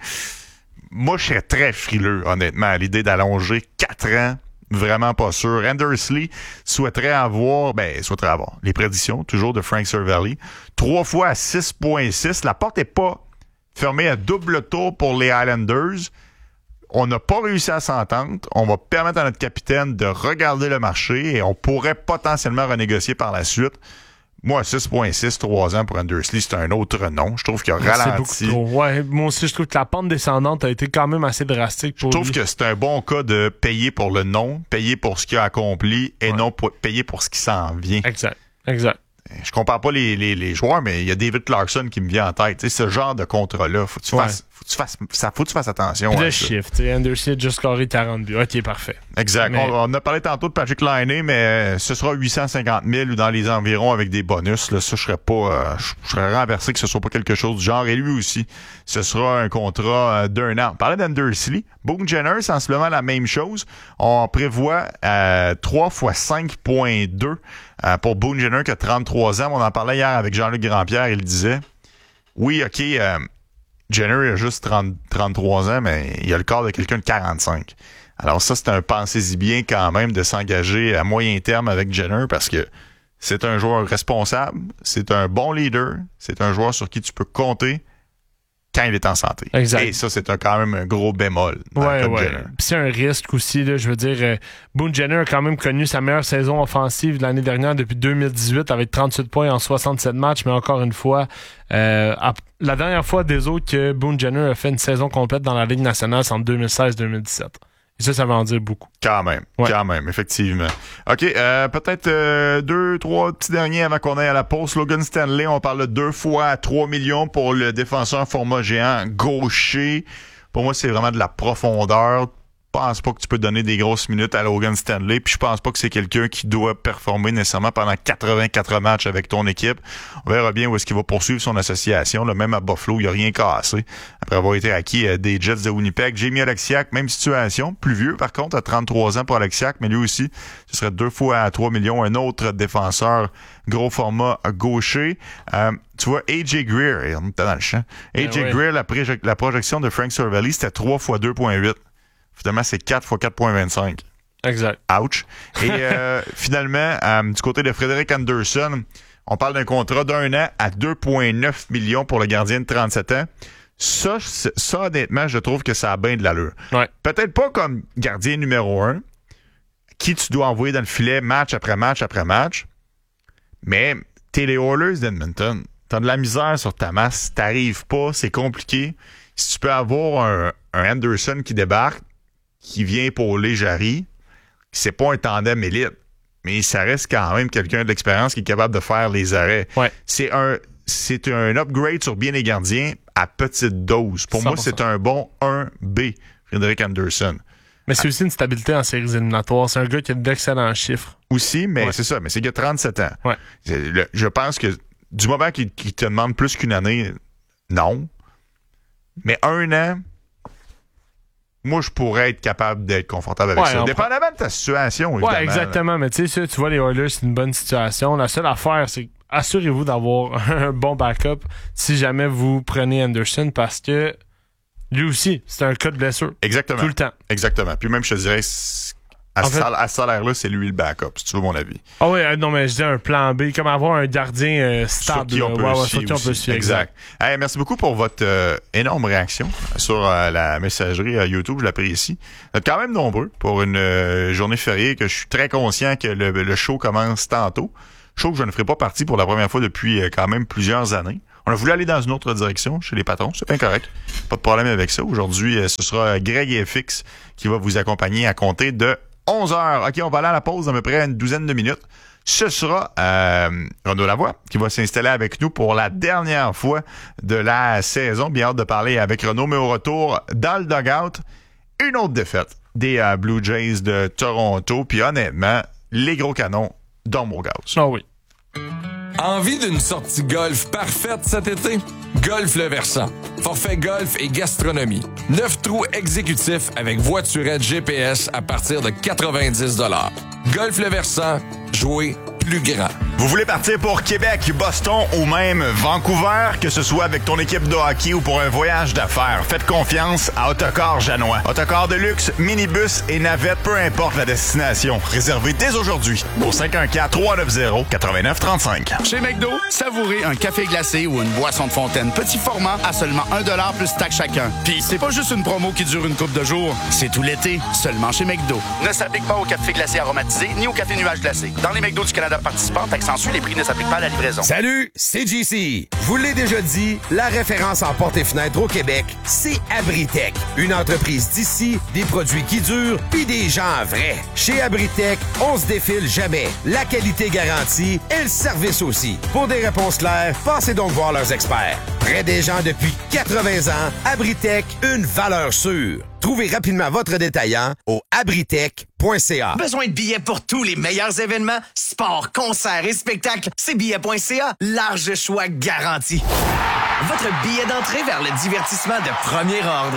[SPEAKER 1] moi, je serais très frileux, honnêtement, à l'idée d'allonger quatre ans. Vraiment pas sûr. Andersley souhaiterait avoir, ben, souhaiterait avoir les prédictions, toujours de Frank Cervelli. Trois fois à six virgule six. La porte est pas fermée à double tour pour les Islanders. On n'a pas réussi à s'entendre. On va permettre à notre capitaine de regarder le marché et on pourrait potentiellement renégocier par la suite. Moi, six virgule six, trois ans pour Andersley, c'est un autre nom. Je trouve qu'il a ralenti.
[SPEAKER 2] C'est beaucoup trop. Ouais, moi aussi, je trouve que la pente descendante a été quand même assez drastique pour
[SPEAKER 1] Je trouve
[SPEAKER 2] lui.
[SPEAKER 1] que c'est un bon cas de payer pour le nom, payer pour ce qu'il a accompli et ouais. non pour payer pour ce qui s'en vient.
[SPEAKER 2] Exact, exact.
[SPEAKER 1] Je compare pas les, les, les joueurs, mais il y a David Clarkson qui me vient en tête. Tu sais, ce genre de contrat-là, faut que tu
[SPEAKER 2] ouais.
[SPEAKER 1] fasses, faut que tu fasses, ça, faut que tu fasses attention.
[SPEAKER 2] Puis
[SPEAKER 1] à
[SPEAKER 2] le
[SPEAKER 1] ça.
[SPEAKER 2] chiffre, tu sais, Anderson a juste scoré quarante buts. Ok, parfait.
[SPEAKER 1] Exact.
[SPEAKER 2] Mais...
[SPEAKER 1] On, on a parlé tantôt de Patrick Laine, mais ce sera huit cent cinquante mille ou dans les environs avec des bonus. Là, ça, je serais pas, euh, je serais renversé que ce soit pas quelque chose du genre. Et lui aussi, ce sera un contrat euh, d'un an. On parlait d'Andersley. Boone Jenner, c'est sensiblement la même chose. On prévoit euh, trois fois cinq virgule deux euh, pour Boone Jenner qui a trente-trois ans. On en parlait hier avec Jean-Luc Grandpierre. Il disait, oui, OK, euh, Jenner a juste trente, trente-trois ans, mais il a le corps de quelqu'un de quarante-cinq. Alors ça, c'est un pensez-y bien quand même de s'engager à moyen terme avec Jenner parce que c'est un joueur responsable, c'est un bon leader, c'est un joueur sur qui tu peux compter quand il est en santé.
[SPEAKER 2] Exact.
[SPEAKER 1] Et ça, c'est un, quand même un gros bémol. Dans
[SPEAKER 2] ouais,
[SPEAKER 1] le cas de
[SPEAKER 2] ouais.
[SPEAKER 1] Jenner.
[SPEAKER 2] Puis c'est un risque aussi, là, je veux dire, euh, Boone Jenner a quand même connu sa meilleure saison offensive de l'année dernière depuis deux mille dix-huit avec trente-huit points en soixante-sept matchs, mais encore une fois, euh, à, la dernière fois des autres que Boone Jenner a fait une saison complète dans la Ligue nationale, c'est en deux mille seize deux mille dix-sept. Et ça, ça va en dire beaucoup.
[SPEAKER 1] Quand même, ouais. quand même, effectivement. OK, euh, peut-être euh, deux, trois petits derniers avant qu'on aille à la pause. Logan Stanley, on parle de deux fois à trois millions pour le défenseur format géant gaucher. Pour moi, c'est vraiment de la profondeur. Je pense pas que tu peux donner des grosses minutes à Logan Stanley, puis je pense pas que c'est quelqu'un qui doit performer nécessairement pendant quatre-vingt-quatre matchs avec ton équipe. On verra bien où est-ce qu'il va poursuivre son association. Là, même à Buffalo, il a rien cassé. Après avoir été acquis euh, des Jets de Winnipeg. Jamie Oleksiak, même situation. Plus vieux, par contre, à trente-trois ans pour Oleksiak, mais lui aussi, ce serait deux fois à trois millions. Un autre défenseur, gros format gaucher. Euh, tu vois, A J Greer, on était dans le champ. A J
[SPEAKER 2] Ben ouais.
[SPEAKER 1] Greer, la, pré- la projection de Frank Cervelli, c'était trois fois deux virgule huit. Finalement, c'est quatre fois quatre virgule vingt-cinq.
[SPEAKER 2] Exact.
[SPEAKER 1] Ouch. Et euh, finalement, euh, du côté de Frédéric Anderson, on parle d'un contrat d'un an à deux virgule neuf millions pour le gardien de trente-sept ans. Ça, ça, honnêtement, je trouve que ça a bien de l'allure.
[SPEAKER 2] Ouais.
[SPEAKER 1] Peut-être pas comme gardien numéro un, qui tu dois envoyer dans le filet match après match après match, mais t'es les Oilers d'Edmonton. T'as de la misère sur ta masse, t'arrives pas, c'est compliqué. Si tu peux avoir un, un Anderson qui débarque, qui vient épauler Jarry, c'est pas un tandem élite, mais ça reste quand même quelqu'un de l'expérience qui est capable de faire les arrêts.
[SPEAKER 2] Ouais.
[SPEAKER 1] C'est un c'est un upgrade sur bien des gardiens à petite dose. Pour
[SPEAKER 2] cent pour
[SPEAKER 1] moi,
[SPEAKER 2] cent.
[SPEAKER 1] c'est un bon un B, Frederik Andersen.
[SPEAKER 2] Mais c'est aussi une stabilité en séries éliminatoires. C'est un gars qui a d'excellents chiffres.
[SPEAKER 1] Aussi, mais
[SPEAKER 2] Ouais.
[SPEAKER 1] c'est ça, mais c'est qu'il a trente-sept ans.
[SPEAKER 2] Ouais.
[SPEAKER 1] C'est le- je pense que du moment qu'il, qu'il te demande plus qu'une année, non. Mais un an, moi, je pourrais être capable d'être confortable avec
[SPEAKER 2] Ouais,
[SPEAKER 1] ça.
[SPEAKER 2] on
[SPEAKER 1] Dépendamment de ta situation, évidemment.
[SPEAKER 2] Ouais, exactement. Mais tu sais, ça, tu vois, les Oilers, c'est une bonne situation. La seule affaire, c'est assurez-vous d'avoir un bon backup si jamais vous prenez Anderson parce que lui aussi, c'est un cas de blessure.
[SPEAKER 1] Exactement.
[SPEAKER 2] Tout le temps.
[SPEAKER 1] Exactement. Puis même, je te dirais, c'est- à,
[SPEAKER 2] En
[SPEAKER 1] ce
[SPEAKER 2] fait-
[SPEAKER 1] sal- à ce salaire-là, c'est lui le backup, si tu veux mon avis.
[SPEAKER 2] Ah oui, euh, non, mais je dis un plan B, comme avoir un gardien euh,
[SPEAKER 1] Sur
[SPEAKER 2] stable.
[SPEAKER 1] qui on
[SPEAKER 2] là.
[SPEAKER 1] peut
[SPEAKER 2] Ouais, ouais,
[SPEAKER 1] se
[SPEAKER 2] sur
[SPEAKER 1] fier
[SPEAKER 2] qui on peut
[SPEAKER 1] aussi.
[SPEAKER 2] se fier.
[SPEAKER 1] Exact. Hey, merci beaucoup pour votre euh, énorme réaction sur euh, la messagerie euh, YouTube. Je l'apprécie. Vous êtes quand même nombreux pour une euh, journée fériée que je suis très conscient que le, le show commence tantôt. Show que je ne ferai pas partie pour la première fois depuis euh, quand même plusieurs années. On a voulu aller dans une autre direction chez les patrons. C'est bien correct. Pas de problème avec ça. Aujourd'hui, euh, ce sera Greg F X qui va vous accompagner à compter de onze heures. OK, on va aller à la pause à peu près une douzaine de minutes. Ce sera euh, Renaud Lavoie qui va s'installer avec nous pour la dernière fois de la saison. Bien hâte de parler avec Renaud, mais au retour, dans le dugout, une autre défaite des euh, Blue Jays de Toronto. Puis honnêtement, les gros canons dorment au gaz.
[SPEAKER 2] Ah oui.
[SPEAKER 16] Envie d'une sortie golf parfaite cet été? Golf Le Versant. Forfait golf et gastronomie. Neuf trous exécutifs avec voiturette G P S à partir de quatre-vingt-dix dollars. Golf Le Versant, jouer plus grand.
[SPEAKER 1] Vous voulez partir pour Québec, Boston ou même Vancouver, que ce soit avec ton équipe de hockey ou pour un voyage d'affaires, faites confiance à Autocar Janois. Autocar de luxe, minibus et navette, peu importe la destination. Réservez dès aujourd'hui au cinq un quatre, trois neuf zéro, neuf neuf trois cinq.
[SPEAKER 17] Chez McDo, savourez un café glacé ou une boisson de fontaine petit format à seulement un dollar plus taxe chacun. Puis c'est pas juste une promo qui dure une couple de jours, c'est tout l'été, seulement chez McDo. Ne s'applique pas au café glacé aromatisé ni au café nuage glacé. Dans les McDo du Canada participants, taxes en Sus, les prix ne s'appliquent pas à la livraison.
[SPEAKER 12] Salut, c'est J C. Je vous l'ai déjà dit, la référence en portes et fenêtres au Québec, c'est Abritech. Une entreprise d'ici, des produits qui durent, puis des gens vrais. Chez Abritech, on se défile jamais. La qualité garantie et le service aussi. Pour des réponses claires, passez donc voir leurs experts. Près des gens depuis quatre-vingts ans, Abritech, une valeur sûre. Trouvez rapidement votre détaillant au abritech point c a.
[SPEAKER 6] Besoin de billets pour tous les meilleurs événements? Sport, concerts et spectacles, c'est billets point c a. Large choix garanti. Votre billet d'entrée vers le divertissement de premier ordre.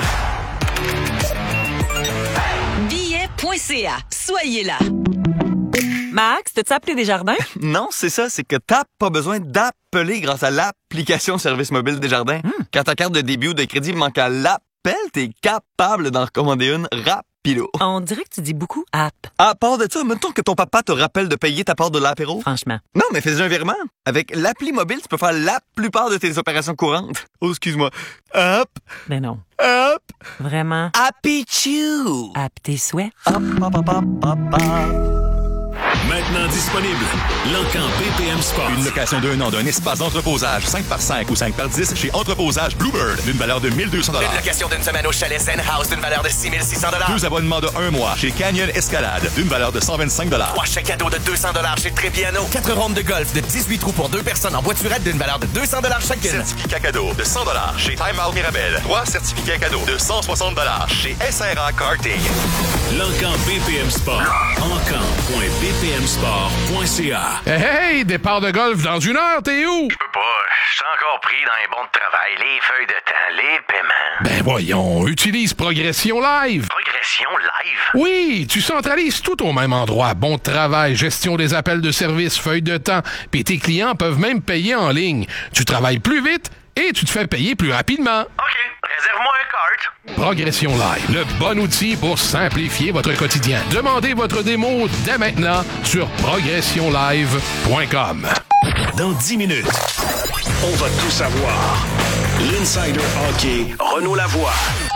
[SPEAKER 9] billet point c a. Soyez là.
[SPEAKER 14] Max, t'as-tu appelé Desjardins?
[SPEAKER 15] Non, c'est ça, c'est que t'as pas besoin d'appeler grâce à l'application Service mobile Desjardins. Quand ta carte de débit ou de crédit manque à l'appel, t'es capable d'en recommander une rapido.
[SPEAKER 14] On dirait que tu dis beaucoup app.
[SPEAKER 15] À part de ça, mettons que ton papa te rappelle de payer ta part de l'apéro.
[SPEAKER 14] Franchement.
[SPEAKER 15] Non, mais fais un virement. Avec l'appli mobile, tu peux faire la plupart de tes opérations courantes. Oh, excuse-moi. Hop.
[SPEAKER 14] Mais non.
[SPEAKER 15] Hop.
[SPEAKER 14] Vraiment.
[SPEAKER 15] Happy Chew.
[SPEAKER 14] App tes souhaits.
[SPEAKER 15] Hop, hop, hop, hop, hop, hop.
[SPEAKER 11] Maintenant disponible, L'Encan B P M Sport.
[SPEAKER 18] Une location d'un an d'un espace d'entreposage cinq par cinq ou cinq par dix chez Entreposage Bluebird d'une valeur de mille deux cents dollars.
[SPEAKER 6] Une location d'une semaine au chalet Zen House d'une valeur de six mille six cents dollars.
[SPEAKER 18] Deux abonnements de un mois chez Canyon Escalade d'une valeur de cent vingt-cinq dollars.
[SPEAKER 6] Trois chèques cadeaux de deux cents dollars chez Trépiano. Quatre rondes de golf de dix-huit trous pour deux personnes en voiturette d'une valeur de deux cents dollars chacune.
[SPEAKER 18] Certificat cadeau de cent dollars chez Time Out Mirabel. Trois certificats cadeaux de cent soixante dollars chez S R A Karting.
[SPEAKER 11] L'Encan B P M Sport. encan point b p m sport point c a.
[SPEAKER 19] Hey, hey, départ de golf dans une heure, t'es où?
[SPEAKER 8] Je peux pas, je suis encore pris dans les bons de travail, les feuilles de temps, les paiements.
[SPEAKER 19] Ben voyons, utilise Progression Live.
[SPEAKER 8] Progression live?
[SPEAKER 19] Oui, tu centralises tout au même endroit. Bon de travail, gestion des appels de service, feuilles de temps, puis tes clients peuvent même payer en ligne. Tu travailles plus vite et tu te fais payer plus rapidement.
[SPEAKER 8] OK, réserve-moi un cart.
[SPEAKER 19] Progression Live, le bon outil pour simplifier votre quotidien. Demandez votre démo dès maintenant sur progression live point com.
[SPEAKER 11] Dans dix minutes, on va tout savoir. L'Insider Hockey, Renaud Lavoie.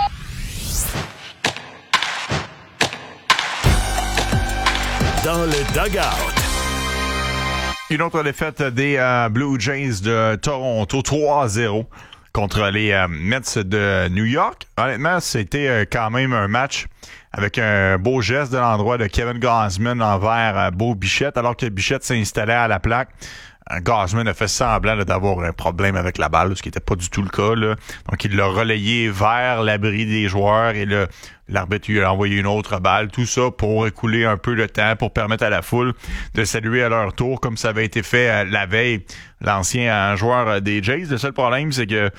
[SPEAKER 11] Dans le dugout.
[SPEAKER 1] Une autre défaite des euh, Blue Jays de Toronto, trois à zéro contre les euh, Mets de New York. Honnêtement, c'était euh, quand même un match avec un beau geste de l'endroit de Kevin Gausman envers euh, Beau Bichette, alors que Bichette s'installait à la plaque. Gausman a fait semblant là, d'avoir un problème avec la balle, ce qui n'était pas du tout le cas. Là. Donc, il l'a relayé vers l'abri des joueurs et le, l'arbitre lui a envoyé une autre balle. Tout ça pour écouler un peu le temps, pour permettre à la foule de saluer à leur tour, comme ça avait été fait euh, la veille, l'ancien euh, joueur euh, des Jays. Le seul problème, c'est que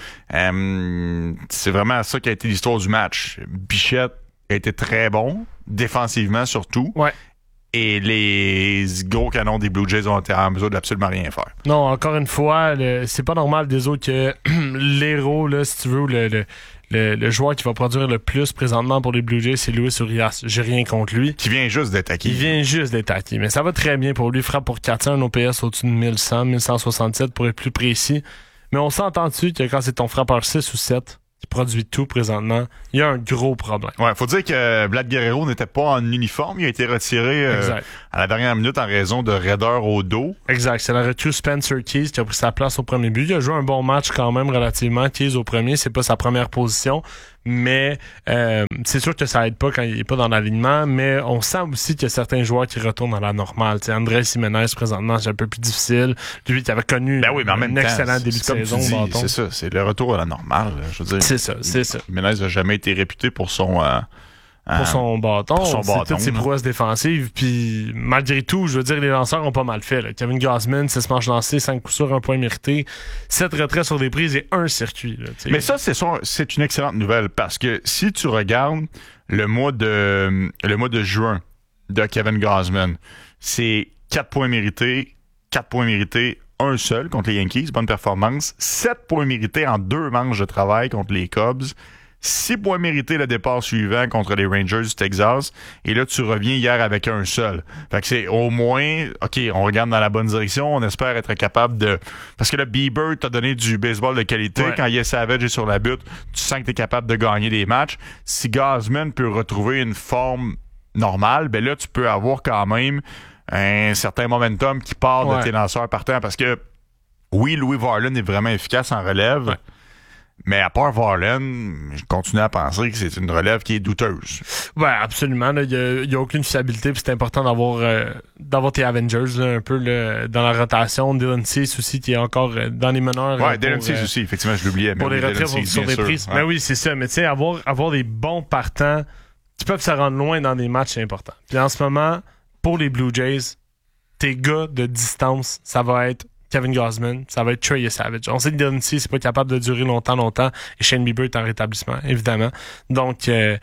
[SPEAKER 1] euh, c'est vraiment ça qui a été l'histoire du match. Bichette a été très bon, défensivement surtout.
[SPEAKER 2] Ouais.
[SPEAKER 1] Et les gros canons des Blue Jays ont été en mesure d'absolument rien faire.
[SPEAKER 2] Non, encore une fois, le, c'est pas normal des autres que l'héros, là, si tu veux, le, le, le, le joueur qui va produire le plus présentement pour les Blue Jays, c'est Luis Urias. J'ai rien contre lui.
[SPEAKER 1] Qui vient juste d'être acquis.
[SPEAKER 2] Il vient juste d'être acquis. Mais ça va très bien pour lui. Il frappe pour quatre cents, un O P S au-dessus de mille cent, mille cent soixante-sept pour être plus précis. Mais on s'entend-tu que quand c'est ton frappeur six ou sept qui produit tout présentement, il y a un gros problème.
[SPEAKER 1] Ouais, faut dire que Vlad Guerrero n'était pas en uniforme. Il a été retiré euh, à la dernière minute en raison de raideur au dos.
[SPEAKER 2] Exact. C'est la recrue Spencer Keys qui a pris sa place au premier but. Il a joué un bon match quand même relativement. Keys au premier, c'est pas sa première position. Mais euh, c'est sûr que ça aide pas quand il est pas dans l'alignement, mais on sent aussi qu'il y a certains joueurs qui retournent à la normale. T'sais, Andrés Jiménez, présentement, c'est un peu plus difficile. Lui, qui avait connu
[SPEAKER 1] ben oui, mais en même
[SPEAKER 2] un
[SPEAKER 1] temps,
[SPEAKER 2] excellent début de saison.
[SPEAKER 1] Dis,
[SPEAKER 2] bâton.
[SPEAKER 1] C'est ça, c'est le retour à la normale. Je veux dire,
[SPEAKER 2] c'est ça, c'est ça.
[SPEAKER 1] Jiménez n'a jamais été réputé pour son... Euh,
[SPEAKER 2] pour son bâton,
[SPEAKER 1] pour son
[SPEAKER 2] c'est
[SPEAKER 1] bâton,
[SPEAKER 2] toutes ses prouesses défensives. Puis malgré tout, je veux dire, les lanceurs ont pas mal fait. Là. Kevin Gausman, six manches lancées, cinq coups sûrs, un point mérité, sept retraits sur des prises et un circuit. Là,
[SPEAKER 1] mais ça, c'est, son, c'est une excellente nouvelle parce que si tu regardes le mois de le mois de juin de Kevin Gausman, c'est quatre points mérités, quatre points mérités, un seul contre les Yankees, bonne performance, sept points mérités en deux manches de travail contre les Cubs. Six points mérités le départ suivant contre les Rangers du Texas. Et là, tu reviens hier avec un seul. Fait que c'est au moins, OK, on regarde dans la bonne direction. On espère être capable de... Parce que le Bieber t'a donné du baseball de qualité. Ouais. Quand Yes Savage est sur la butte, tu sens que t'es capable de gagner des matchs. Si Gausman peut retrouver une forme normale, ben là, tu peux avoir quand même un certain momentum qui part ouais. de tes lanceurs partants. Parce que, oui, Louis Varland est vraiment efficace en relève. Ouais. Mais à part Varland, je continue à penser que c'est une relève qui est douteuse.
[SPEAKER 2] Ouais, absolument. Il n'y a, a aucune fiabilité. Puis c'est important d'avoir euh, d'avoir tes Avengers là, un peu là, dans la rotation. Dylan Cease aussi qui est encore euh, dans les meneurs.
[SPEAKER 1] Ouais, Dylan Cease euh, aussi, effectivement, je l'oubliais.
[SPEAKER 2] Pour
[SPEAKER 1] mais
[SPEAKER 2] les retraits
[SPEAKER 1] Cease,
[SPEAKER 2] sur des
[SPEAKER 1] sûr.
[SPEAKER 2] prises.
[SPEAKER 1] Ouais.
[SPEAKER 2] Mais oui, c'est ça. Mais tu sais, avoir, avoir des bons partants qui peuvent se rendre loin dans des matchs, c'est important. Puis en ce moment, pour les Blue Jays, tes gars de distance, ça va être Kevin Gausman, ça va être Trey Savage. On sait que Dylan Cease c'est pas capable de durer longtemps, longtemps, et Shane Bieber est en rétablissement, évidemment. Donc, euh,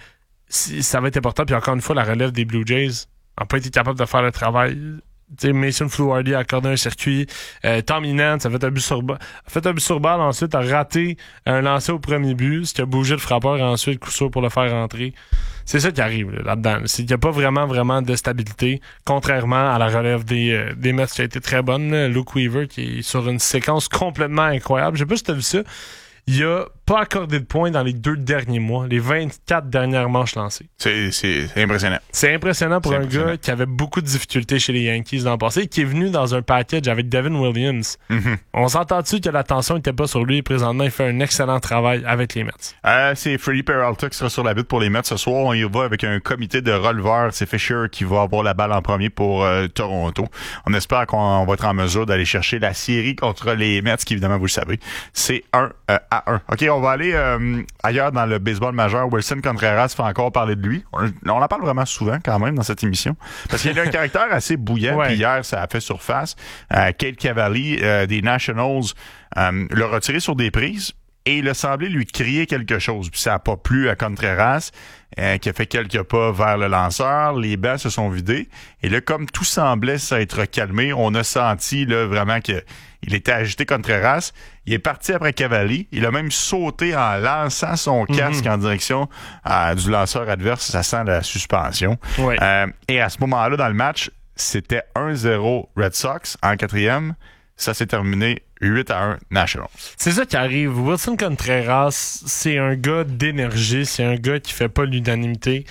[SPEAKER 2] ça va être important. Puis encore une fois, la relève des Blue Jays n'a pas été capable de faire le travail. T'sais, Mason Fluhardy a accordé un circuit. Euh, Tom Inance a fait un but sur balle. A fait un but sur balle, ensuite a raté un lancer au premier but, ce qui a bougé le frappeur et ensuite coup sûr pour le faire rentrer. C'est ça qui arrive là, là-dedans. C'est qu'il n'y a pas vraiment, vraiment de stabilité, contrairement à la relève des, euh, des Mets qui a été très bonne. Là. Luke Weaver qui est sur une séquence complètement incroyable. Je sais pas si tu as vu ça. Il a pas accordé de points dans les deux derniers mois, les vingt-quatre dernières manches lancées.
[SPEAKER 1] C'est, c'est, c'est impressionnant.
[SPEAKER 2] C'est impressionnant pour
[SPEAKER 1] c'est
[SPEAKER 2] un
[SPEAKER 1] impressionnant.
[SPEAKER 2] gars qui avait beaucoup de difficultés chez les Yankees dans le passé, qui est venu dans un package avec Devin Williams.
[SPEAKER 1] Mm-hmm.
[SPEAKER 2] On s'entend-tu que l'attention n'était pas sur lui? Présentement, il fait un excellent travail avec les Mets.
[SPEAKER 1] Euh, c'est Freddie Peralta qui sera sur la butte pour les Mets ce soir. On y va avec un comité de releveurs. C'est Fisher qui va avoir la balle en premier pour euh, Toronto. On espère qu'on va être en mesure d'aller chercher la série contre les Mets, qui évidemment, vous le savez, c'est un euh, à un. OK, on va aller euh, ailleurs dans le baseball majeur. Wilson Contreras fait encore parler de lui. On, on en parle vraiment souvent quand même dans cette émission. Parce qu'il a un caractère assez bouillant.
[SPEAKER 2] Ouais.
[SPEAKER 1] Puis hier, ça a fait surface. Euh, Cade Cavalli euh, des Nationals euh, l'a retiré sur des prises. Et il a semblé lui crier quelque chose. Puis ça n'a pas plu à Contreras, euh, qui a fait quelques pas vers le lanceur. Les bancs se sont vidés. Et là, comme tout semblait s'être calmé, on a senti là vraiment que il était agité Contreras. Il est parti après Cavalli. Il a même sauté en lançant son casque mm-hmm. en direction euh, du lanceur adverse. Ça sent la suspension.
[SPEAKER 2] Ouais.
[SPEAKER 1] Euh, et à ce moment-là, dans le match, c'était un zéro Red Sox en quatrième. Ça s'est terminé huit à un Nationals.
[SPEAKER 2] C'est ça qui arrive. Wilson Contreras, c'est un gars d'énergie, c'est un gars qui fait pas l'unanimité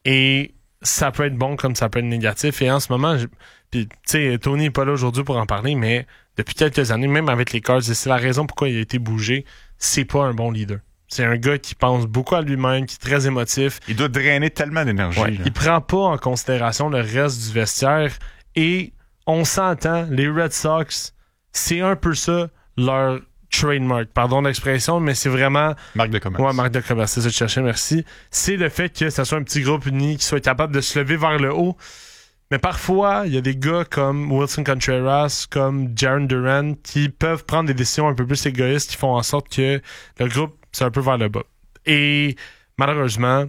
[SPEAKER 2] et ça peut être bon comme ça peut être négatif. Et en ce moment, je... puis tu sais, Tony n'est pas là aujourd'hui pour en parler, mais depuis quelques années, même avec les Cards, et c'est la raison pourquoi il a été bougé, c'est pas un bon leader. C'est un gars qui pense beaucoup à lui-même, qui est très émotif.
[SPEAKER 1] Il doit drainer tellement d'énergie.
[SPEAKER 2] Ouais, il prend pas en considération le reste du vestiaire et on s'entend, les Red Sox, c'est un peu ça leur trademark, pardon l'expression, mais c'est vraiment...
[SPEAKER 1] Marque de commerce.
[SPEAKER 2] Ouais, marque de commerce, c'est ça que je cherchais, merci. C'est le fait que ça soit un petit groupe uni qui soit capable de se lever vers le haut. Mais parfois, il y a des gars comme Wilson Contreras, comme Jaren Duran, qui peuvent prendre des décisions un peu plus égoïstes, qui font en sorte que le groupe, c'est un peu vers le bas. Et malheureusement,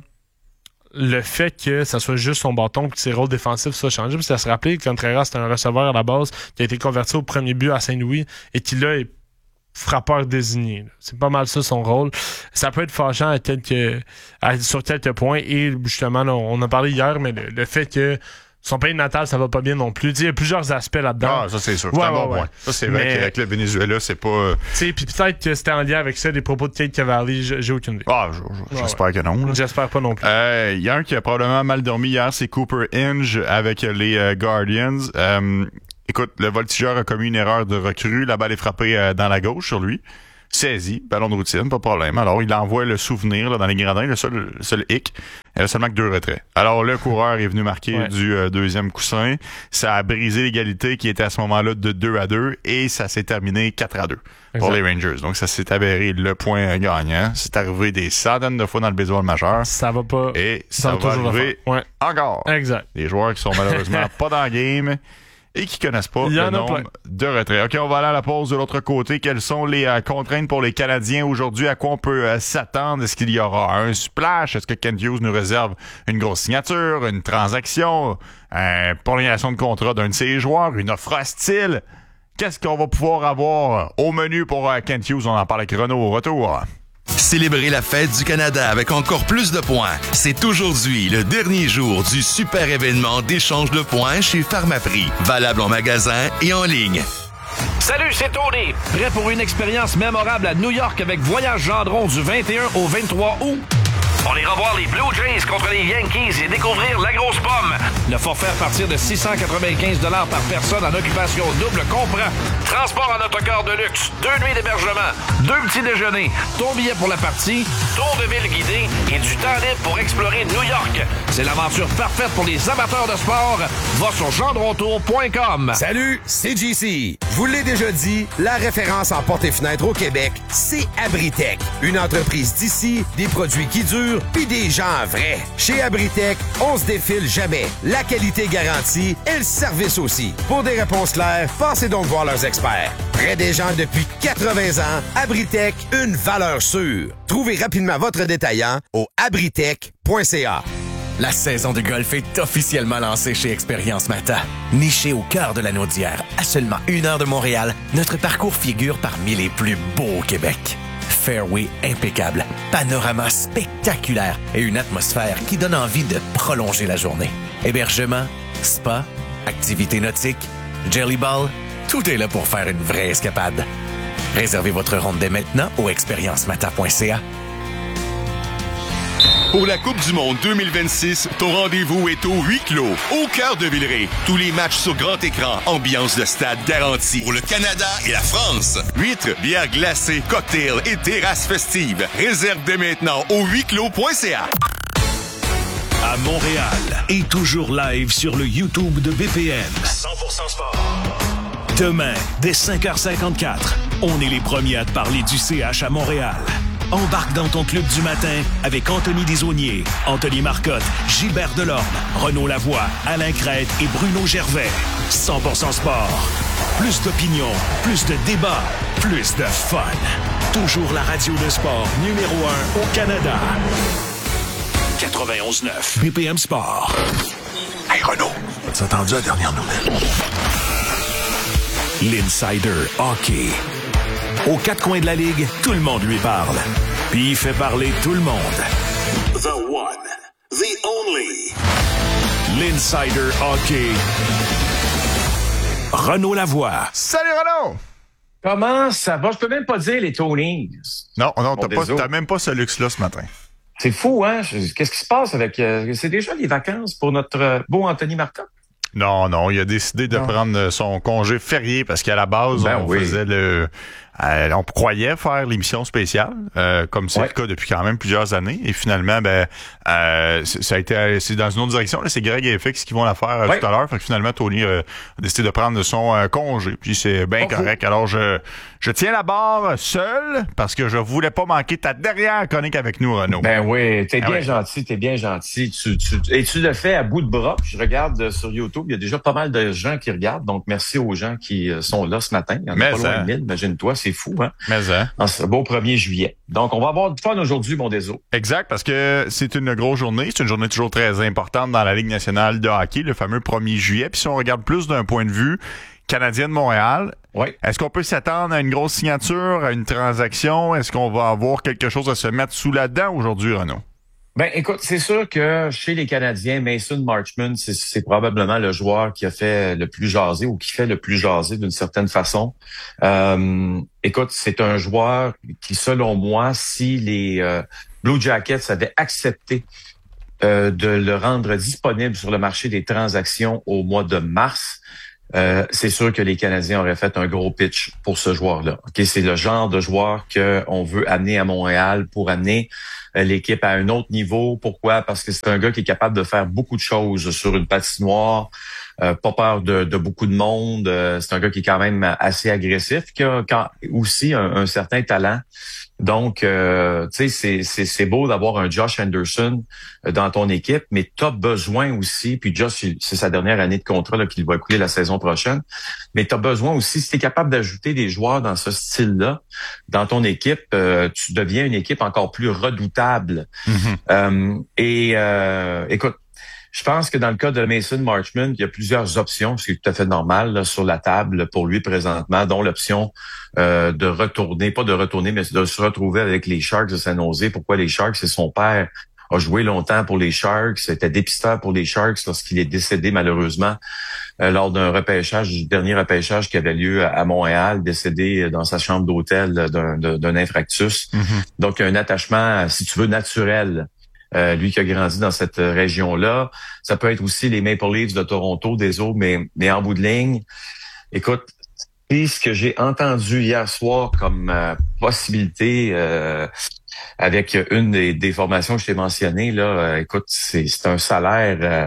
[SPEAKER 2] le fait que ça soit juste son bâton et que ses rôles défensifs soient changés, puis ça se rappelait que Contreras, c'était un receveur à la base qui a été converti au premier but à Saint-Louis et qui, là, est frappeur désigné. C'est pas mal ça son rôle. Ça peut être fâchant à quelques, à, sur quelques points et justement, là, on en a parlé hier, mais le, le fait que son pays natal, ça va pas bien non plus. Il y a plusieurs aspects là-dedans.
[SPEAKER 1] Ah, ça c'est sûr.
[SPEAKER 2] Ouais,
[SPEAKER 1] c'est un
[SPEAKER 2] ouais,
[SPEAKER 1] bon
[SPEAKER 2] ouais.
[SPEAKER 1] point. Ça c'est vrai
[SPEAKER 2] mais,
[SPEAKER 1] qu'avec le Venezuela, c'est pas... Euh...
[SPEAKER 2] Puis peut-être que c'était en lien avec ça, des propos de Kate Cavalli, j'ai aucune idée.
[SPEAKER 1] Ah, j'espère ouais, ouais. que non. Là.
[SPEAKER 2] J'espère pas non plus.
[SPEAKER 1] Il euh, y a un qui a probablement mal dormi hier, c'est Cooper Inge avec les euh, Guardians. Euh, écoute, le voltigeur a commis une erreur de recrue. La balle est frappée euh, dans la gauche sur lui. Saisi, ballon de routine, pas de problème. Alors, il envoie le souvenir là, dans les gradins, le seul, le seul hic. Il y a seulement que deux retraits. Alors, le coureur est venu marquer ouais. du euh, deuxième coussin. Ça a brisé l'égalité qui était à ce moment-là de deux à deux et ça s'est terminé quatre à deux pour les Rangers. Donc, ça s'est avéré le point gagnant. C'est arrivé des centaines de fois dans le baseball majeur.
[SPEAKER 2] Ça va pas.
[SPEAKER 1] Et ça, ça va arriver
[SPEAKER 2] ouais.
[SPEAKER 1] encore.
[SPEAKER 2] Exact.
[SPEAKER 1] Des joueurs qui sont malheureusement pas dans le game et qui connaissent pas le nombre de retraits. OK, on va aller à la pause de l'autre côté. Quelles sont les euh, contraintes pour les Canadiens aujourd'hui? À quoi on peut euh, s'attendre? Est-ce qu'il y aura un splash? Est-ce que Kent Hughes nous réserve une grosse signature, une transaction, une prolongation de contrat d'un de ses joueurs, une offre hostile? Qu'est-ce qu'on va pouvoir avoir au menu pour euh, Kent Hughes? On en parle avec Renaud au retour.
[SPEAKER 20] Célébrez la fête du Canada avec encore plus de points. C'est aujourd'hui le dernier jour du super événement d'échange de points chez Pharmaprix. Valable en magasin et en ligne.
[SPEAKER 8] Salut, c'est Tony. Prêt pour une expérience mémorable à New York avec Voyage Gendron du vingt et un au vingt-trois août? On ira voir les Blue Jays contre les Yankees et découvrir la grosse pomme. Le forfait à partir de six cent quatre-vingt-quinze dollars par personne en occupation double comprend transport en autocar de luxe, deux nuits d'hébergement, deux petits déjeuners, ton billet pour la partie, tour de ville guidé et du temps libre pour explorer New York. C'est l'aventure parfaite pour les amateurs de sport. Va sur gendrontour point com.
[SPEAKER 12] Salut, c'est J C. Je vous l'ai déjà dit, la référence en portes et fenêtres au Québec, c'est Abritech. Une entreprise d'ici, des produits qui durent, puis des gens vrais. Chez Abritech, on se défile jamais. La qualité garantie et le service aussi. Pour des réponses claires, passez donc voir leurs experts. Près des gens depuis quatre-vingts ans, Abritech, une valeur sûre. Trouvez rapidement votre détaillant au abritech point c a.
[SPEAKER 6] La saison de golf est officiellement lancée chez Expérience Mata. Niché au cœur de la Naudière, à seulement une heure de Montréal, notre parcours figure parmi les plus beaux au Québec. Fairway impeccable, panorama spectaculaire et une atmosphère qui donne envie de prolonger la journée. Hébergement, spa, activités nautiques, jelly ball, tout est là pour faire une vraie escapade. Réservez votre ronde dès maintenant au expérience mata point c a.
[SPEAKER 18] Pour la Coupe du Monde deux mille vingt-six, ton rendez-vous est au huis clos, au cœur de Villeray. Tous les matchs sur grand écran, ambiance de stade garantie. Pour le Canada et la France. Huîtres, bières glacées, cocktails et terrasses festives. Réserve dès maintenant au huis clos point c a.
[SPEAKER 11] À Montréal et toujours live sur le YouTube de B P M.
[SPEAKER 18] cent pour cent sport.
[SPEAKER 11] Demain, dès cinq heures cinquante-quatre, on est les premiers à te parler du C H à Montréal. Embarque dans ton club du matin avec Anthony Desaulniers, Anthony Marcotte, Gilbert Delorme, Renaud Lavoie, Alain Crête et Bruno Gervais. cent pour cent sport. Plus d'opinion, plus de débats, plus de fun. Toujours la radio de sport numéro un au Canada. quatre-vingt-onze neuf B P M Sport.
[SPEAKER 21] Hey Renaud, as-tu entendu la dernière nouvelle?
[SPEAKER 11] L'Insider Hockey. Aux quatre coins de la Ligue, tout le monde lui parle. Puis il fait parler tout le monde.
[SPEAKER 18] The one, the only.
[SPEAKER 11] L'Insider Hockey. Renaud Lavoie.
[SPEAKER 1] Salut Renaud!
[SPEAKER 22] Comment ça va? Je peux même pas dire les Tonys.
[SPEAKER 1] Non, non,
[SPEAKER 22] Bon,
[SPEAKER 1] t'as, pas, t'as même pas ce luxe-là ce matin.
[SPEAKER 22] C'est fou, hein? Qu'est-ce qui se passe avec... Euh, c'est déjà les vacances pour notre euh, beau Anthony Marcotte?
[SPEAKER 1] Non, non, il a décidé de non. prendre son congé férié parce qu'à la base, ben on oui. faisait le Euh, on croyait faire l'émission spéciale, euh, comme c'est ouais. le cas depuis quand même plusieurs années. Et finalement, ben, euh, ça a été, c'est dans une autre direction. Là, c'est Greg et F X qui vont la faire euh, ouais. tout à l'heure. Fait que finalement, Tony euh, a décidé de prendre son euh, congé. Puis c'est bien oh, correct. Fou. Alors, je, je tiens la barre seul parce que je voulais pas manquer ta dernière chronique avec nous, Renaud.
[SPEAKER 22] Ben oui, t'es ah bien
[SPEAKER 1] ouais.
[SPEAKER 22] gentil, t'es bien gentil. Tu, tu, et tu le fais à bout de bras. Je regarde sur YouTube, il y a déjà pas mal de gens qui regardent. Donc, merci aux gens qui sont là ce matin. Il y en a Mais pas loin de mille, imagine-toi, c'est fou, hein?
[SPEAKER 1] Mais hein?
[SPEAKER 22] En ce beau premier juillet. Donc, on va avoir du fun aujourd'hui, mon déso.
[SPEAKER 1] Exact, parce que c'est une grosse journée. C'est une journée toujours très importante dans la Ligue nationale de hockey, le fameux premier juillet. Puis si on regarde plus d'un point de vue canadien de Montréal,
[SPEAKER 22] oui.
[SPEAKER 1] Est-ce qu'on peut s'attendre à une grosse signature, à une transaction? Est-ce qu'on va avoir quelque chose à se mettre sous la dent aujourd'hui, Renaud?
[SPEAKER 22] Ben, écoute, c'est sûr que chez les Canadiens, Mason Marchment, c'est, c'est probablement le joueur qui a fait le plus jaser ou qui fait le plus jaser d'une certaine façon. Euh, écoute, c'est un joueur qui, selon moi, si les euh, Blue Jackets avaient accepté euh, de le rendre disponible sur le marché des transactions au mois de mars, euh, c'est sûr que les Canadiens auraient fait un gros pitch pour ce joueur-là. Okay, c'est le genre de joueur qu'on veut amener à Montréal pour amener l'équipe à un autre niveau. Pourquoi? Parce que c'est un gars qui est capable de faire beaucoup de choses sur une patinoire, euh, pas peur de, de beaucoup de monde. Euh, c'est un gars qui est quand même assez agressif, qui a quand, aussi un, un certain talent. Donc, euh, tu sais, c'est, c'est, c'est beau d'avoir un Josh Anderson dans ton équipe, mais tu as besoin aussi, puis Josh, c'est sa dernière année de contrat là, qu'il va écouler la saison prochaine, mais tu as besoin aussi, si tu es capable d'ajouter des joueurs dans ce style-là, dans ton équipe, euh, tu deviens une équipe encore plus redoutable. Mm-hmm. Euh, et euh, écoute, je pense que dans le cas de Mason Marchment, il y a plusieurs options, ce qui est tout à fait normal là, sur la table pour lui présentement, dont l'option euh, de retourner, pas de retourner, mais de se retrouver avec les Sharks de San Jose. Pourquoi les Sharks? C'est son père a joué longtemps pour les Sharks, c'était dépisteur pour les Sharks lorsqu'il est décédé malheureusement euh, lors d'un repêchage, du dernier repêchage qui avait lieu à Montréal, décédé dans sa chambre d'hôtel d'un, d'un infarctus. Mm-hmm. Donc un attachement, si tu veux, naturel. Euh, lui qui a grandi dans cette région-là. Ça peut être aussi les Maple Leafs de Toronto, des autres, mais, mais en bout de ligne, écoute, ce que j'ai entendu hier soir comme euh, possibilité euh, avec une des, des formations que je t'ai mentionnées, là, euh, écoute, c'est, c'est un salaire euh,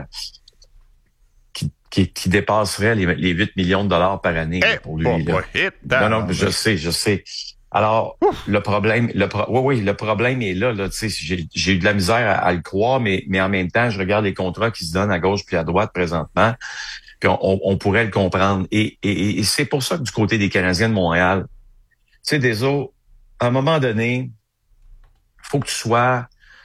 [SPEAKER 22] qui, qui, qui dépasserait les, les huit millions de dollars par année là, pour lui. Bon, là. Ouais, non, non, je sais, je sais. Alors, Ouf. le problème, le pro- oui, oui, le problème est là, là, tu sais, j'ai, j'ai eu de la misère à, à le croire, mais, mais en même temps, je regarde les contrats qui se donnent à gauche puis à droite présentement, puis on, on, on pourrait le comprendre. Et, et, et c'est pour ça que du côté des Canadiens de Montréal, tu sais, des autres, à un moment donné, faut que tu sois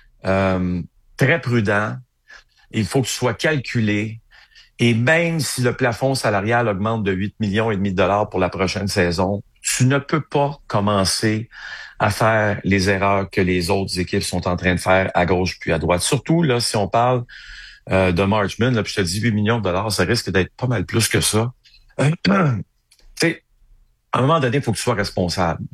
[SPEAKER 22] euh, très prudent, il faut que tu sois calculé, et même si le plafond salarial augmente de huit millions et demi de dollars pour la prochaine saison, tu ne peux pas commencer à faire les erreurs que les autres équipes sont en train de faire à gauche puis à droite. Surtout, là, si on parle euh, de Marchment, là, puis je te dis huit millions de dollars, ça risque d'être pas mal plus que ça. Euh, tu sais, à un moment donné, il faut que tu sois responsable.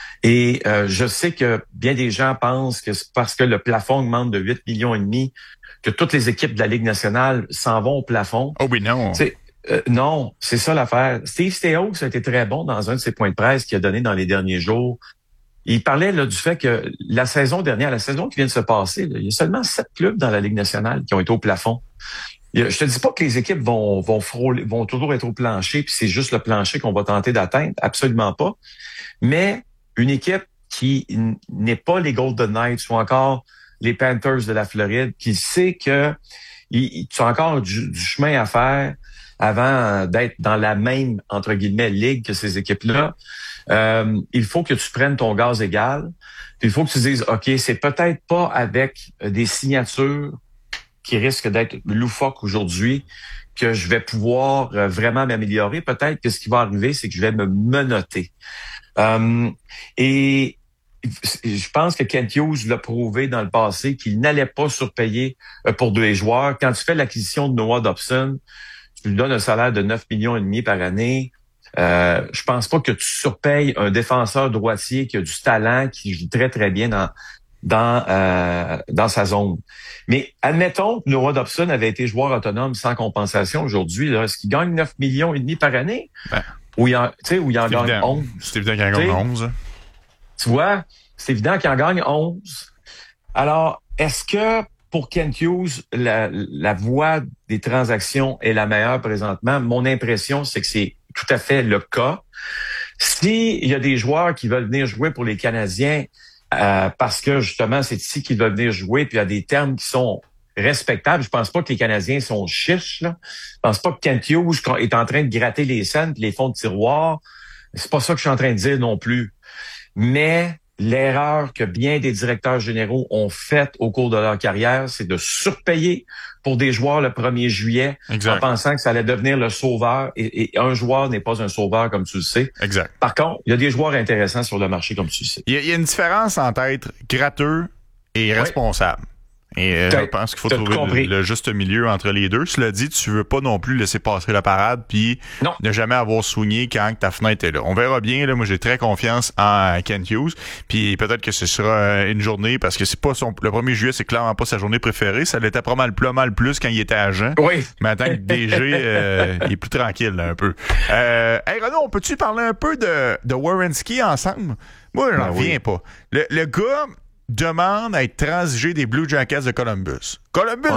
[SPEAKER 22] Et euh, je sais que bien des gens pensent que c'est parce que le plafond augmente de huit millions et demi que toutes les équipes de la Ligue nationale s'en vont au plafond.
[SPEAKER 1] Oh oui, non.
[SPEAKER 22] Tu sais, Euh, non, c'est ça l'affaire. Steve Staios a été très bon dans un de ses points de presse qu'il a donné dans les derniers jours. Il parlait là du fait que la saison dernière, la saison qui vient de se passer, là, il y a seulement sept clubs dans la Ligue nationale qui ont été au plafond. Je te dis pas que les équipes vont vont frôler, vont toujours être au plancher, puis c'est juste le plancher qu'on va tenter d'atteindre, absolument pas. Mais une équipe qui n'est pas les Golden Knights ou encore les Panthers de la Floride, qui sait que il, tu as encore du, du chemin à faire avant d'être dans la même, entre guillemets, ligue que ces équipes-là, euh, il faut que tu prennes ton gaz égal. Puis il faut que tu dises, OK, c'est peut-être pas avec des signatures qui risquent d'être loufoques aujourd'hui que je vais pouvoir vraiment m'améliorer. Peut-être que ce qui va arriver, c'est que je vais me menotter. Euh, et je pense que Kent Hughes l'a prouvé dans le passé qu'il n'allait pas surpayer pour deux joueurs. Quand tu fais l'acquisition de Noah Dobson, tu lui donnes un salaire de neuf millions et demi par année. Euh, je pense pas que tu surpayes un défenseur droitier qui a du talent, qui joue très, très bien dans dans euh, dans sa zone. Mais admettons que Noah Dobson avait été joueur autonome sans compensation aujourd'hui. Là, est-ce qu'il gagne neuf millions et demi par année?
[SPEAKER 1] Ben.
[SPEAKER 22] où il en, tu sais, où il en
[SPEAKER 1] C'est
[SPEAKER 22] gagne
[SPEAKER 1] évident.
[SPEAKER 22] onze.
[SPEAKER 1] C'est évident qu'il en gagne onze.
[SPEAKER 22] Tu vois, c'est évident qu'il en gagne onze. Alors, est-ce que pour Kent Hughes, la, la voie des transactions est la meilleure présentement? Mon impression, c'est que c'est tout à fait le cas. S'il y a des joueurs qui veulent venir jouer pour les Canadiens, euh, parce que justement, c'est ici qu'ils veulent venir jouer, puis il y a des termes qui sont respectables. Je pense pas que les Canadiens sont chiches, là. Je pense pas que Kent Hughes est en train de gratter les scènes puis les fonds de tiroir. C'est pas ça que je suis en train de dire non plus. Mais l'erreur que bien des directeurs généraux ont faite au cours de leur carrière, c'est de surpayer pour des joueurs le premier juillet
[SPEAKER 1] exact.
[SPEAKER 22] En pensant que ça allait devenir le sauveur. Et, et un joueur n'est pas un sauveur, comme tu le sais.
[SPEAKER 1] Exact.
[SPEAKER 22] Par contre, il y a des joueurs intéressants sur le marché, comme tu le sais.
[SPEAKER 1] Il y, a, il y a une différence entre être gratteux et responsable. Et euh, je pense qu'il faut trouver le, le juste milieu entre les deux. Cela dit, tu veux pas non plus laisser passer la parade puis ne jamais avoir soigné quand ta fenêtre est là. On verra bien. Là, moi, j'ai très confiance en Kent Hughes. Puis peut-être que ce sera une journée parce que c'est pas son le premier juillet, c'est clairement pas sa journée préférée. Ça l'était pas mal, pas mal plus quand il était agent.
[SPEAKER 22] Oui.
[SPEAKER 1] Mais en tant que D G, euh, il est plus tranquille là, un peu. Euh, hey Renaud, on peut-tu parler un peu de, de Werenski ensemble? Moi, j'en
[SPEAKER 22] ben
[SPEAKER 1] reviens
[SPEAKER 22] oui.
[SPEAKER 1] pas. Le, le gars demande à être transigé des Blue Jackets de Columbus. Columbus